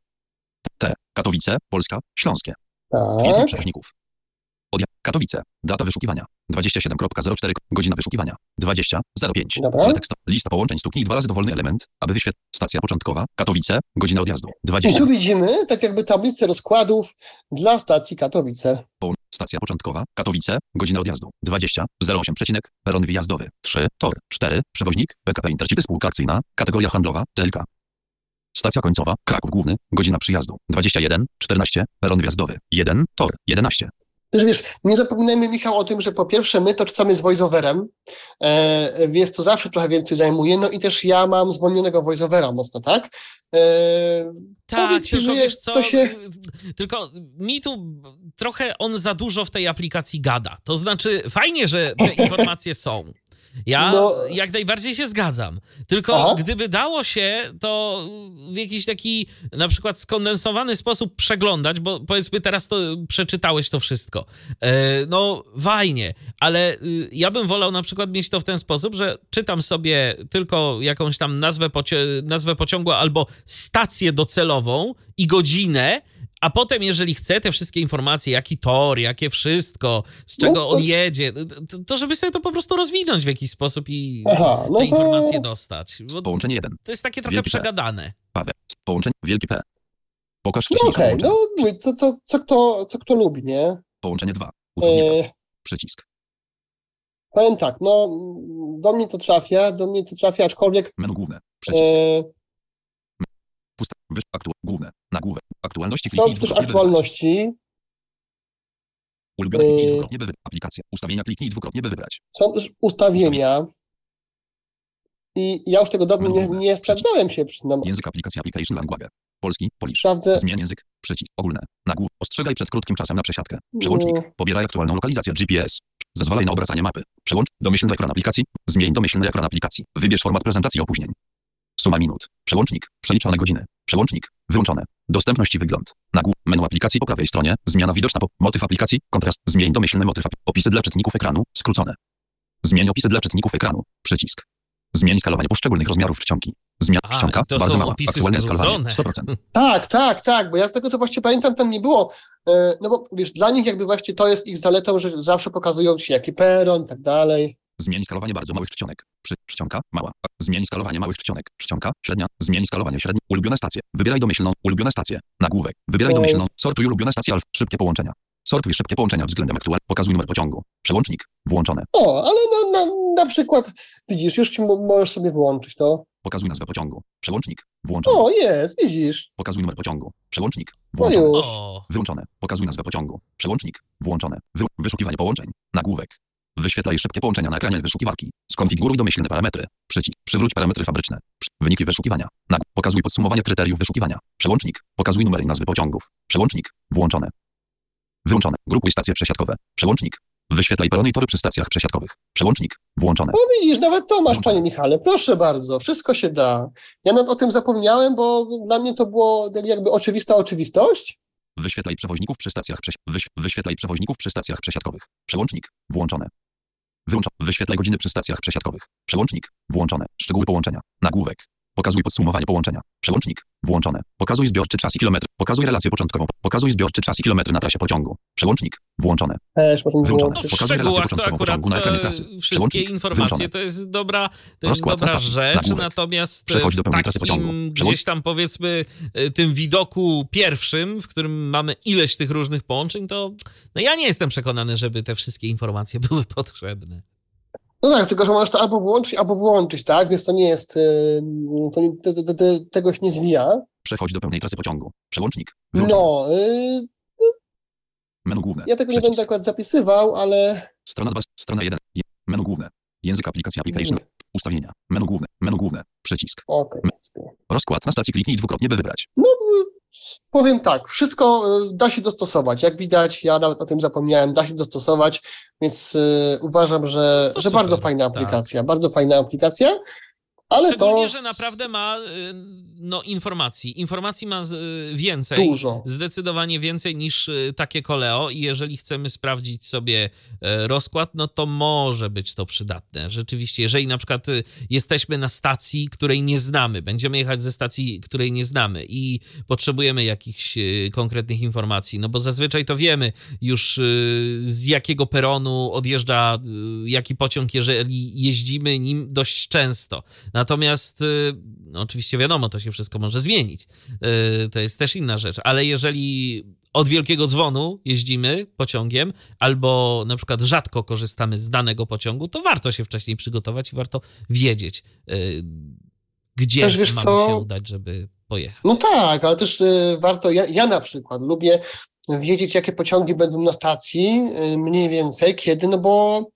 T, Katowice, Polska, Śląskie. Filtr przełączników. Katowice, data wyszukiwania, 27.04, godzina wyszukiwania, 20:05. Lista połączeń, stuknij 2 razy dowolny element, aby wyświetlić stacja początkowa, Katowice, godzina odjazdu, 20. I tu widzimy tak jakby tablicę rozkładów dla stacji Katowice. Stacja początkowa, Katowice, godzina odjazdu, 20:08, peron wyjazdowy, 3, tor, 4, przewoźnik, PKP Intercity spółka akcyjna, kategoria handlowa, TLK. Stacja końcowa, Kraków Główny, godzina przyjazdu, 21:14, peron wjazdowy, 1, tor, 11. Wiesz, nie zapominajmy, Michał, o tym, że po pierwsze my to czytamy z voiceoverem, więc to zawsze trochę więcej zajmuje, no i też ja mam zwolnionego voiceovera mocno, tak? Tak, tylko wiesz co, tylko mi tu trochę on za dużo w tej aplikacji gada. To znaczy fajnie, że te informacje są. Ja jak najbardziej się zgadzam. Tylko gdyby dało się to w jakiś taki na przykład skondensowany sposób przeglądać, bo powiedzmy teraz to przeczytałeś to wszystko. No fajnie, ale ja bym wolał na przykład mieć to w ten sposób, że czytam sobie tylko jakąś tam nazwę pociągu albo stację docelową i godzinę, a potem, jeżeli chcę te wszystkie informacje, jaki tor, jakie wszystko, z czego on jedzie, to żeby sobie to po prostu rozwinąć w jakiś sposób i te informacje dostać. Połączenie 1. To jest takie trochę przegadane. Połączenie wielki P. Pokaż wcześniejsze połączenie. Co kto lubi, nie? Połączenie 2. Przycisk. Powiem tak, do mnie to trafia, aczkolwiek... Menu główne, przycisk. Główne, nagłówek, aktualności kliknij dwukrotnie, aktualności. Ulubione kliknij dwukrotnie, by wybrać. Aplikacja, ustawienia kliknij dwukrotnie, by wybrać. Są też ustawienia. I ja już tego nie sprawdzałem się. Język aplikacji, application language. Polski, Polish. Sprawdzę. Zmień język, przycisk, ogólne, nagłówek. Ostrzegaj przed krótkim czasem na przesiadkę. Przełącznik, pobieraj aktualną lokalizację GPS. Zezwalaj na obracanie mapy. Przełącz domyślny ekran aplikacji. Zmień domyślny ekran aplikacji. Wybierz format prezentacji opóźnień. Suma minut. Przełącznik. Przeliczone godziny. Przełącznik. Wyłączone. Dostępność i wygląd. Nagłówek. Menu aplikacji po prawej stronie. Zmiana widoczna. Motyw aplikacji. Kontrast. Zmień domyślny motyw. Opisy dla czytników ekranu. Skrócone. Zmień opisy dla czytników ekranu. Przycisk. Zmień skalowanie poszczególnych rozmiarów czcionki. Zmiana czcionka. Bardzo mała. Aktualne skalowanie. 100%. Tak, bo ja z tego co właśnie pamiętam, tam nie było. No bo wiesz, dla nich jakby właśnie to jest ich zaletą, że zawsze pokazują ci jaki peron i tak dalej. Zmień skalowanie bardzo małych czcionek. Czcionka, mała. Zmień skalowanie małych czcionek. Czcionka, średnia. Zmień skalowanie średnie. Ulubione stacje. Wybieraj domyślną. Ulubione stacje. Nagłówek. Wybieraj domyślną. Sortuj ulubione stacje alf. Szybkie połączenia. Sortuj szybkie połączenia względem aktualnego. Pokazuj numer pociągu. Przełącznik. Włączone. Ale na przykład, widzisz, już ci możesz sobie włączyć to. Pokazuj nazwę pociągu. Przełącznik. Włączone. Jest, widzisz. Pokazuj numer pociągu. Przełącznik. Włączone. Już. Wyłączone. Pokazuj nazwę pociągu. Przełącznik. Włączone. Wyszukiwanie połączeń. Nagłówek. Wyświetlaj szybkie połączenia na ekranie z wyszukiwarki. Skonfiguruj domyślne parametry. Przycisk. Przywróć parametry fabryczne. Wyniki wyszukiwania. Pokazuj podsumowanie kryteriów wyszukiwania. Przełącznik. Pokazuj numery i nazwy pociągów. Przełącznik. Włączone. Wyłączone. Grupuj stacje przesiadkowe. Przełącznik. Wyświetlaj perony i tory przy stacjach przesiadkowych. Przełącznik włączone. No widzisz, nawet to masz, Włączone. panie Michale, proszę bardzo, wszystko się da. Ja nawet o tym zapomniałem, bo dla mnie to było jakby oczywista oczywistość. Wyświetlaj przewoźników przy stacjach wyświetlaj przewoźników przy stacjach przesiadkowych. Przełącznik włączone. Wyświetlaj godziny przy stacjach przesiadkowych. Przełącznik włączone. Szczegóły połączenia. Nagłówek. Pokazuj podsumowanie połączenia. Przełącznik włączone. Pokazuj zbiorczy czas i kilometr. Pokazuj relację początkową. Pokazuj zbiorczy czas i kilometry na trasie pociągu. Przełącznik włączone. Też możemy Wyłączone. wyłączyć. W Pokazuj relację szczegółach to początkową akurat pociągu na ekranie trasy. wszystkie Przełącznik informacje wyłączone. to jest dobra Rozkład na stacji. rzecz, Nagłówek. natomiast Przechodź do w pełnej trasy takim pociągu. gdzieś tam powiedzmy tym widoku pierwszym, w którym mamy ileś tych różnych połączeń, to no ja nie jestem przekonany, żeby te wszystkie informacje były potrzebne. No tak, tylko że możesz to albo włączyć, albo włączyć, tak? Więc to nie jest, tego się nie zwija. Przechodź do pełnej trasy pociągu. Przełącznik wyłączony. No, Menu główne. ja tego nie będę akurat zapisywał, ale... Strona 2, strona 1. Menu główne. Język aplikacji application. Ustawienia. Menu główne. Menu główne. Przycisk. Okej. Rozkład na stacji kliknij dwukrotnie by wybrać. No, powiem tak, wszystko da się dostosować. Jak widać, ja nawet o tym zapomniałem, da się dostosować, więc uważam, że super, bardzo fajna tak. aplikacja, bardzo fajna aplikacja, ale Szczególnie, to że naprawdę ma informacji. Informacji ma więcej. dużo. Zdecydowanie więcej niż takie Koleo i jeżeli chcemy sprawdzić sobie rozkład, no to może być to przydatne. Rzeczywiście, jeżeli na przykład jesteśmy na stacji, której nie znamy, będziemy jechać ze stacji, której nie znamy i potrzebujemy jakichś konkretnych informacji, no bo zazwyczaj to wiemy już z jakiego peronu odjeżdża jaki pociąg, jeżeli jeździmy nim dość często. Natomiast no oczywiście wiadomo, to się wszystko może zmienić. To jest też inna rzecz, ale jeżeli od Wielkiego Dzwonu jeździmy pociągiem albo na przykład rzadko korzystamy z danego pociągu, to warto się wcześniej przygotować i warto wiedzieć, gdzie Też wiesz mamy co? się udać, żeby pojechać. No tak, ale też warto, ja na przykład lubię wiedzieć, jakie pociągi będą na stacji, mniej więcej, kiedy, no bo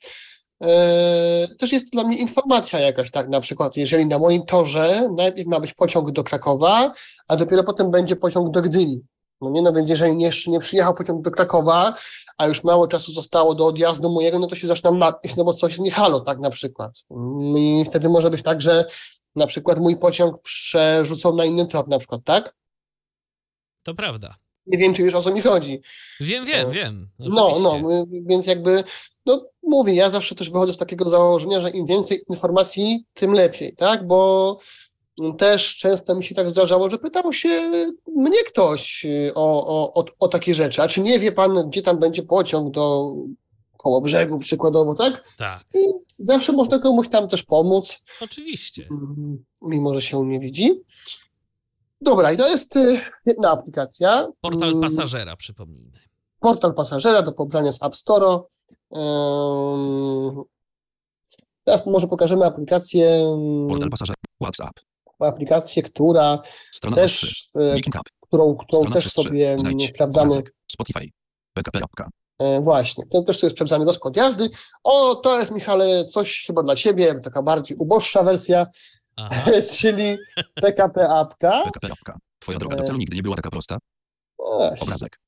też jest to dla mnie informacja jakaś, tak, na przykład jeżeli na moim torze najpierw ma być pociąg do Krakowa, a dopiero potem będzie pociąg do Gdyni. No nie, no więc jeżeli jeszcze nie przyjechał pociąg do Krakowa, a już mało czasu zostało do odjazdu mojego, no to się zaczynam martwić, no bo coś nie halo, tak, na przykład. I wtedy może być tak, że na przykład mój pociąg przerzucą na inny tor, na przykład, tak? To prawda. Nie wiem, czy wiesz, o co mi chodzi. Wiem. No, Oczywiście. więc jakby, no mówię, ja zawsze też wychodzę z takiego założenia, że im więcej informacji, tym lepiej, tak, bo też często mi się tak zdarzało, że pytał się mnie ktoś o takie rzeczy, a czy nie wie pan, gdzie tam będzie pociąg do Kołobrzegu przykładowo, tak? Tak, I zawsze można komuś tam też pomóc, oczywiście. mimo że się nie widzi. Dobra, i to jest jedna aplikacja. Portal pasażera, przypomnijmy. Portal pasażera do pobrania z App Store. Teraz może pokażemy aplikację, Portal pasażer. WhatsApp. która Strona 3. też, Booking App. którą Strona też 3. sobie Znajdź. sprawdzamy. Obrazek. Spotify. PKP apka. Właśnie, to też sobie sprawdzamy rozkład jazdy. O, to jest, Michale, coś chyba dla ciebie, taka bardziej uboższa wersja, Aha. czyli PKP apka. PKP apka. Twoja droga do celu nigdy nie była taka prosta. Właśnie. Obrazek.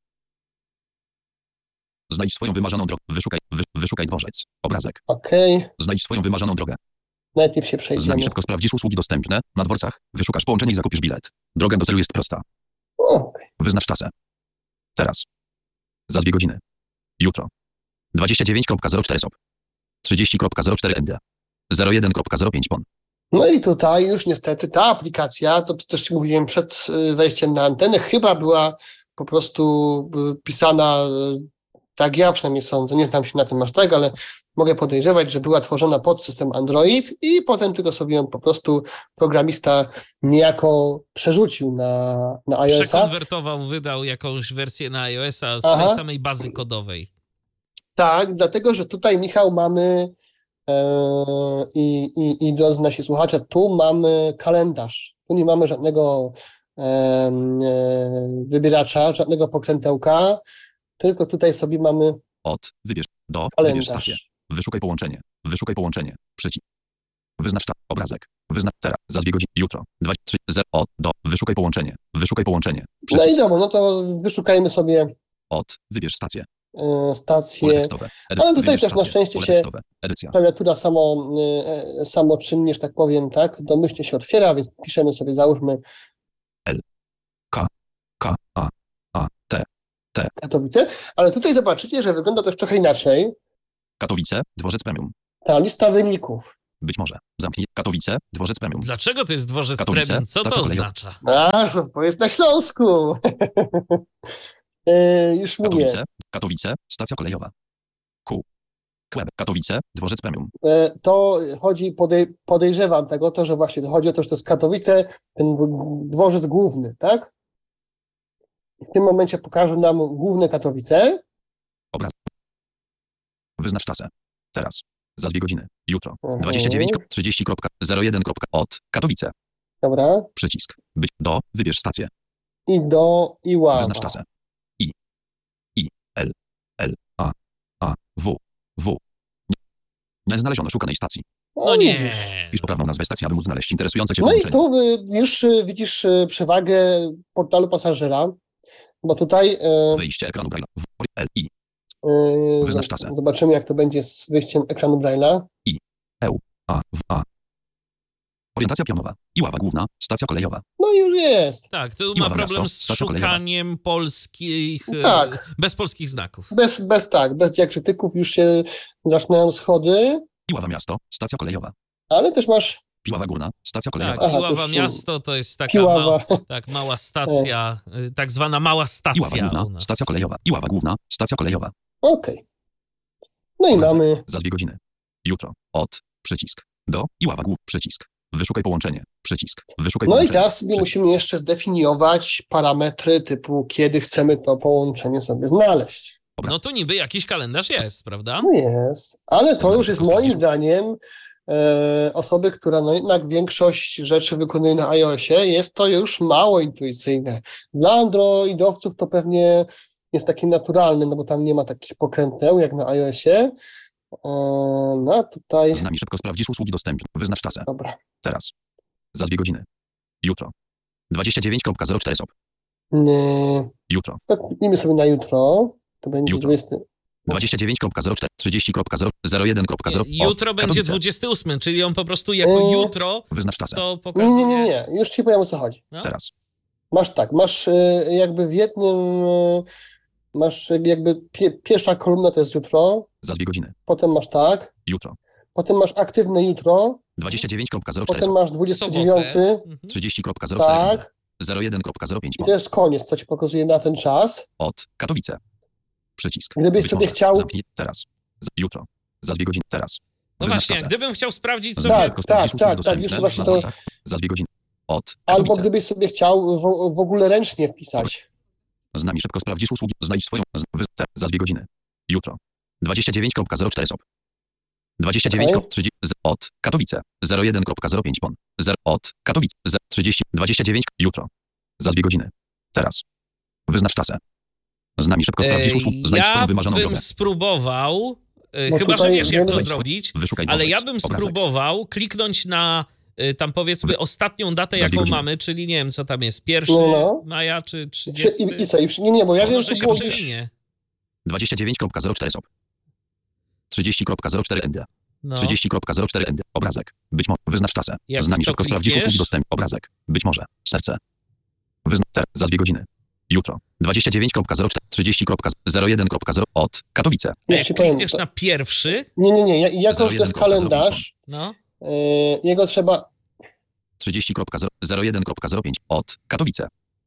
Znajdź swoją wymarzoną drogę. Wyszukaj dworzec. Obrazek. Okej, Znajdź swoją wymarzoną drogę. najpierw się Z przejdziemy. nami szybko sprawdzisz usługi dostępne. Na dworcach. Wyszukasz połączenie i zakupisz bilet. Droga do celu jest prosta. Okej. Wyznacz trasę. Teraz. Za 2 godziny. Jutro. 29.04 SOP. 30.04 MD. 01.05 PON. No i tutaj już niestety ta aplikacja, to też mówiłem przed wejściem na antenę, chyba była po prostu pisana, tak ja przynajmniej sądzę, nie znam się na tym aż tak, ale mogę podejrzewać, że była tworzona pod system Android i potem tylko sobie ją po prostu programista niejako przerzucił na iOS-a. Przekonwertował, wydał jakąś wersję na iOS-a z Aha. tej samej bazy kodowej. Tak, dlatego, że tutaj, Michał, mamy i drodzy nasi słuchacze, tu mamy kalendarz. Tu nie mamy żadnego wybieracza, żadnego pokrętełka, tylko tutaj sobie mamy Wybierz kalendarz. stację. Wyszukaj połączenie. Wyszukaj połączenie. Przycisk. Wyznacz obrazek. Wyznacz teraz. Za 2 godziny. Jutro. 2, 3, 0. Wyszukaj połączenie. Wyszukaj połączenie. No i Przycisk. dobra, no to wyszukajmy sobie. Wybierz stację. stacje. Pole tekstowe. Ale tutaj też na szczęście Pole się tekstowe. Edycja. klawiatura samoczynnie, że tak powiem, tak, domyślnie się otwiera, więc piszemy sobie, załóżmy K, A, T. Katowice, ale tutaj zobaczycie, że wygląda to już trochę inaczej. Katowice, dworzec premium. Ta lista wyników. Być może. Zamknij. Katowice, dworzec premium. Dlaczego to jest dworzec Katowice, premium? Co to stacja kolejowa. oznacza? To jest na Śląsku. Już mówię. Katowice, stacja kolejowa. Katowice, dworzec premium. To chodzi, podejrzewam tego, że właśnie chodzi o to, że to jest Katowice, ten dworzec główny, tak? W tym momencie pokażę nam główne Katowice. Obraz. Wyznacz trasę. Teraz. Za 2 godziny. Jutro. 29.30.01. Od. Katowice. Dobra. Przycisk. Być. Do. Wybierz stację. I do Iława. Wyznacz trasę. L. W. Nie znaleziono szukanej stacji. No nie. Wpisz poprawną nazwę stacji, aby móc znaleźć interesujące Cię No i połączenie. tu już widzisz przewagę portalu pasażera, bo tutaj Wyjście ekranu Braille'a. L. Wyznacz trasę. Zobaczymy, jak to będzie z wyjściem ekranu Braille'a. A. Orientacja pionowa. Iława główna. Stacja kolejowa. No i już jest. Tak, tu ma Iława problem miasto, z stacja kolejowa. szukaniem polskich, Tak. bez polskich znaków. Bez diakrzytyków już się zaczynają schody, Iława miasto. Stacja kolejowa. ale też masz Piława górna. Stacja kolejowa. Tak, Aha, to Iława już miasto to jest taka Piława. mała stacja, tak zwana mała Iława stacja główna. u nas. Stacja kolejowa. Iława główna. Stacja kolejowa. Okej. No i Obrazek. mamy Za 2 godziny. Jutro. Od. Przycisk. Do. Iława głów. Przycisk. Wyszukaj połączenie. Przycisk. Wyszukaj No i połączenie. teraz sobie musimy jeszcze zdefiniować parametry typu, kiedy chcemy to połączenie sobie znaleźć. No tu niby jakiś kalendarz jest, prawda? No jest, ale to już jest moim zdaniem osoby, która no jednak większość rzeczy wykonuje na iOSie, jest to już mało intuicyjne. Dla androidowców to pewnie jest takie naturalne, no bo tam nie ma takich pokrętneł jak na iOSie. No a tutaj... Z nami szybko sprawdzisz usługi dostępne. Wyznacz trasę. Dobra. Teraz. Za 2 godziny. Jutro. 29.04 SOP. Jutro. To kliknijmy sobie na jutro. To będzie Jutro. 20. 29.04. 30.01.0. Jutro będzie 28, czyli on po prostu jako jutro Wyznacz trasę. to pokazuje... Nie. Już ci powiem, o co chodzi. No? Teraz. Masz jakby w jednym, masz jakby pierwsza kolumna to jest jutro, Za 2 godziny. potem masz tak, Jutro. potem masz aktywne jutro, 29.04 potem masz 29, Sobotę. 30.04. tak, 01.05. i to jest koniec, co ci pokazuje na ten czas. Od. Katowice. Przycisk. Gdybyś Być sobie może. chciał- Zamknij. Teraz. Jutro. Za 2 godziny. Teraz. No Wyznacz właśnie, trasę. gdybym chciał sprawdzić Z sobie... nami Tak, szybko sprawdzisz usługi tak, dostępne już właśnie na to- dworcach. Za 2 godziny. Od. Albo Katowice. gdybyś sobie chciał w ogóle ręcznie wpisać. Z nami szybko sprawdzisz usługi. Znajdź swoją. Za 2 godziny. Jutro. 29.04 SOP. 29.30 od Katowice. 01.05 PON. Od Katowice. 30. 29. Jutro. Za 2 godziny. Teraz. Wyznacz trasę. Z nami szybko sprawdzisz usługi. Znajdź swoją wymarzoną bym drogę. spróbował, Bo chyba, że tutaj wiesz, jak to wiemy- zrobić, Wyszukaj ale dworzec. ja bym Obrazek. spróbował kliknąć na tam powiedzmy ostatnią datę, Za 2 jaką godziny. mamy, czyli nie wiem, co tam jest, 1 No. maja czy 30. I co? Nie, bo ja wiem, Może że się było przewinie. 29.04 SOP. 30.04 ND. No. 30.04 ND. Obrazek. Być może. Wyznacz trasę. Jak Z nami w to szybko sprawdzisz klikniesz? usługi dostępne. Obrazek. Być może. Serce. Za 2 godziny. Jutro. 29.04. 30.01.0 od Katowice. A Już jak ci powiem, klikniesz na pierwszy, Nie. Jako, że to jest 01.05. kalendarz, no, jego trzeba... 30.01.05 od Katowice.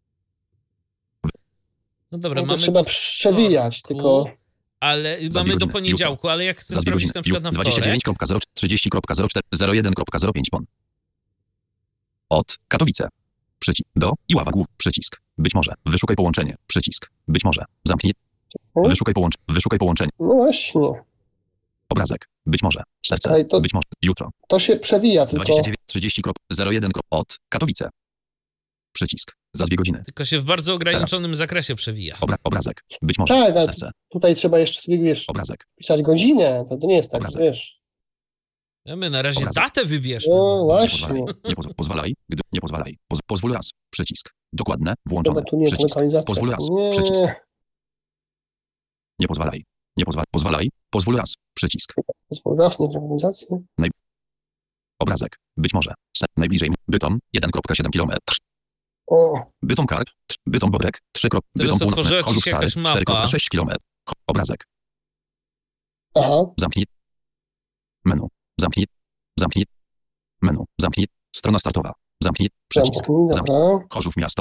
no dobra, Jego mamy trzeba do przewijać, wtorku, tylko... ale Za mamy 2 do godziny. poniedziałku, ale jak chcę Za 2 godziny. sprawdzić na przykład na wtorek, 29.04. 30.04. 01.05 PON. Od Katowice. Przycisk. Do. Iława głów. Przycisk. Być może. Wyszukaj połączenie. Przycisk. Być może. Zamknij. Wyszukaj połączenie. No właśnie, Obrazek. Być może. Serce. Ale to- Być może. Jutro. to się przewija, tylko... 29. 30.01. Od Katowice. Przycisk. Za 2 godziny. tylko się w bardzo ograniczonym zakresie przewija. Obrazek. Być może. Tak, ale Serce. tutaj trzeba jeszcze sobie, wiesz, Obrazek. pisać godzinę, to nie jest tak, Obrazek. wiesz. A my na razie Obrazek. datę wybierzmy. No No. Nie właśnie, pozwalaj. Pozwalaj. Gdy nie pozwalaj. Pozwól raz. Przycisk. Dokładne. Włączone. chyba tu nie jest Przycisk. lokalizacja. Pozwól raz. Nie. Przycisk. Nie pozwalaj. Nie pozwalaj. Pozwalaj. Pozwól raz. Przycisk. Pozwól raz, nie organizacji. Obrazek. Być może. Najbliżej. Bytom. 1,7 km. O, Bytom Karp. Bytom Bobrek. 3. Bytom Północny. otworzyła ci Chorzów się Stary. jakaś mapa. 4,6 km. Obrazek. aha, Zamknij. Menu. Zamknij. Zamknij. Menu. Zamknij. Strona startowa. Zamknij. Przycisk. zamknij, dobra. Chorzów Miasto.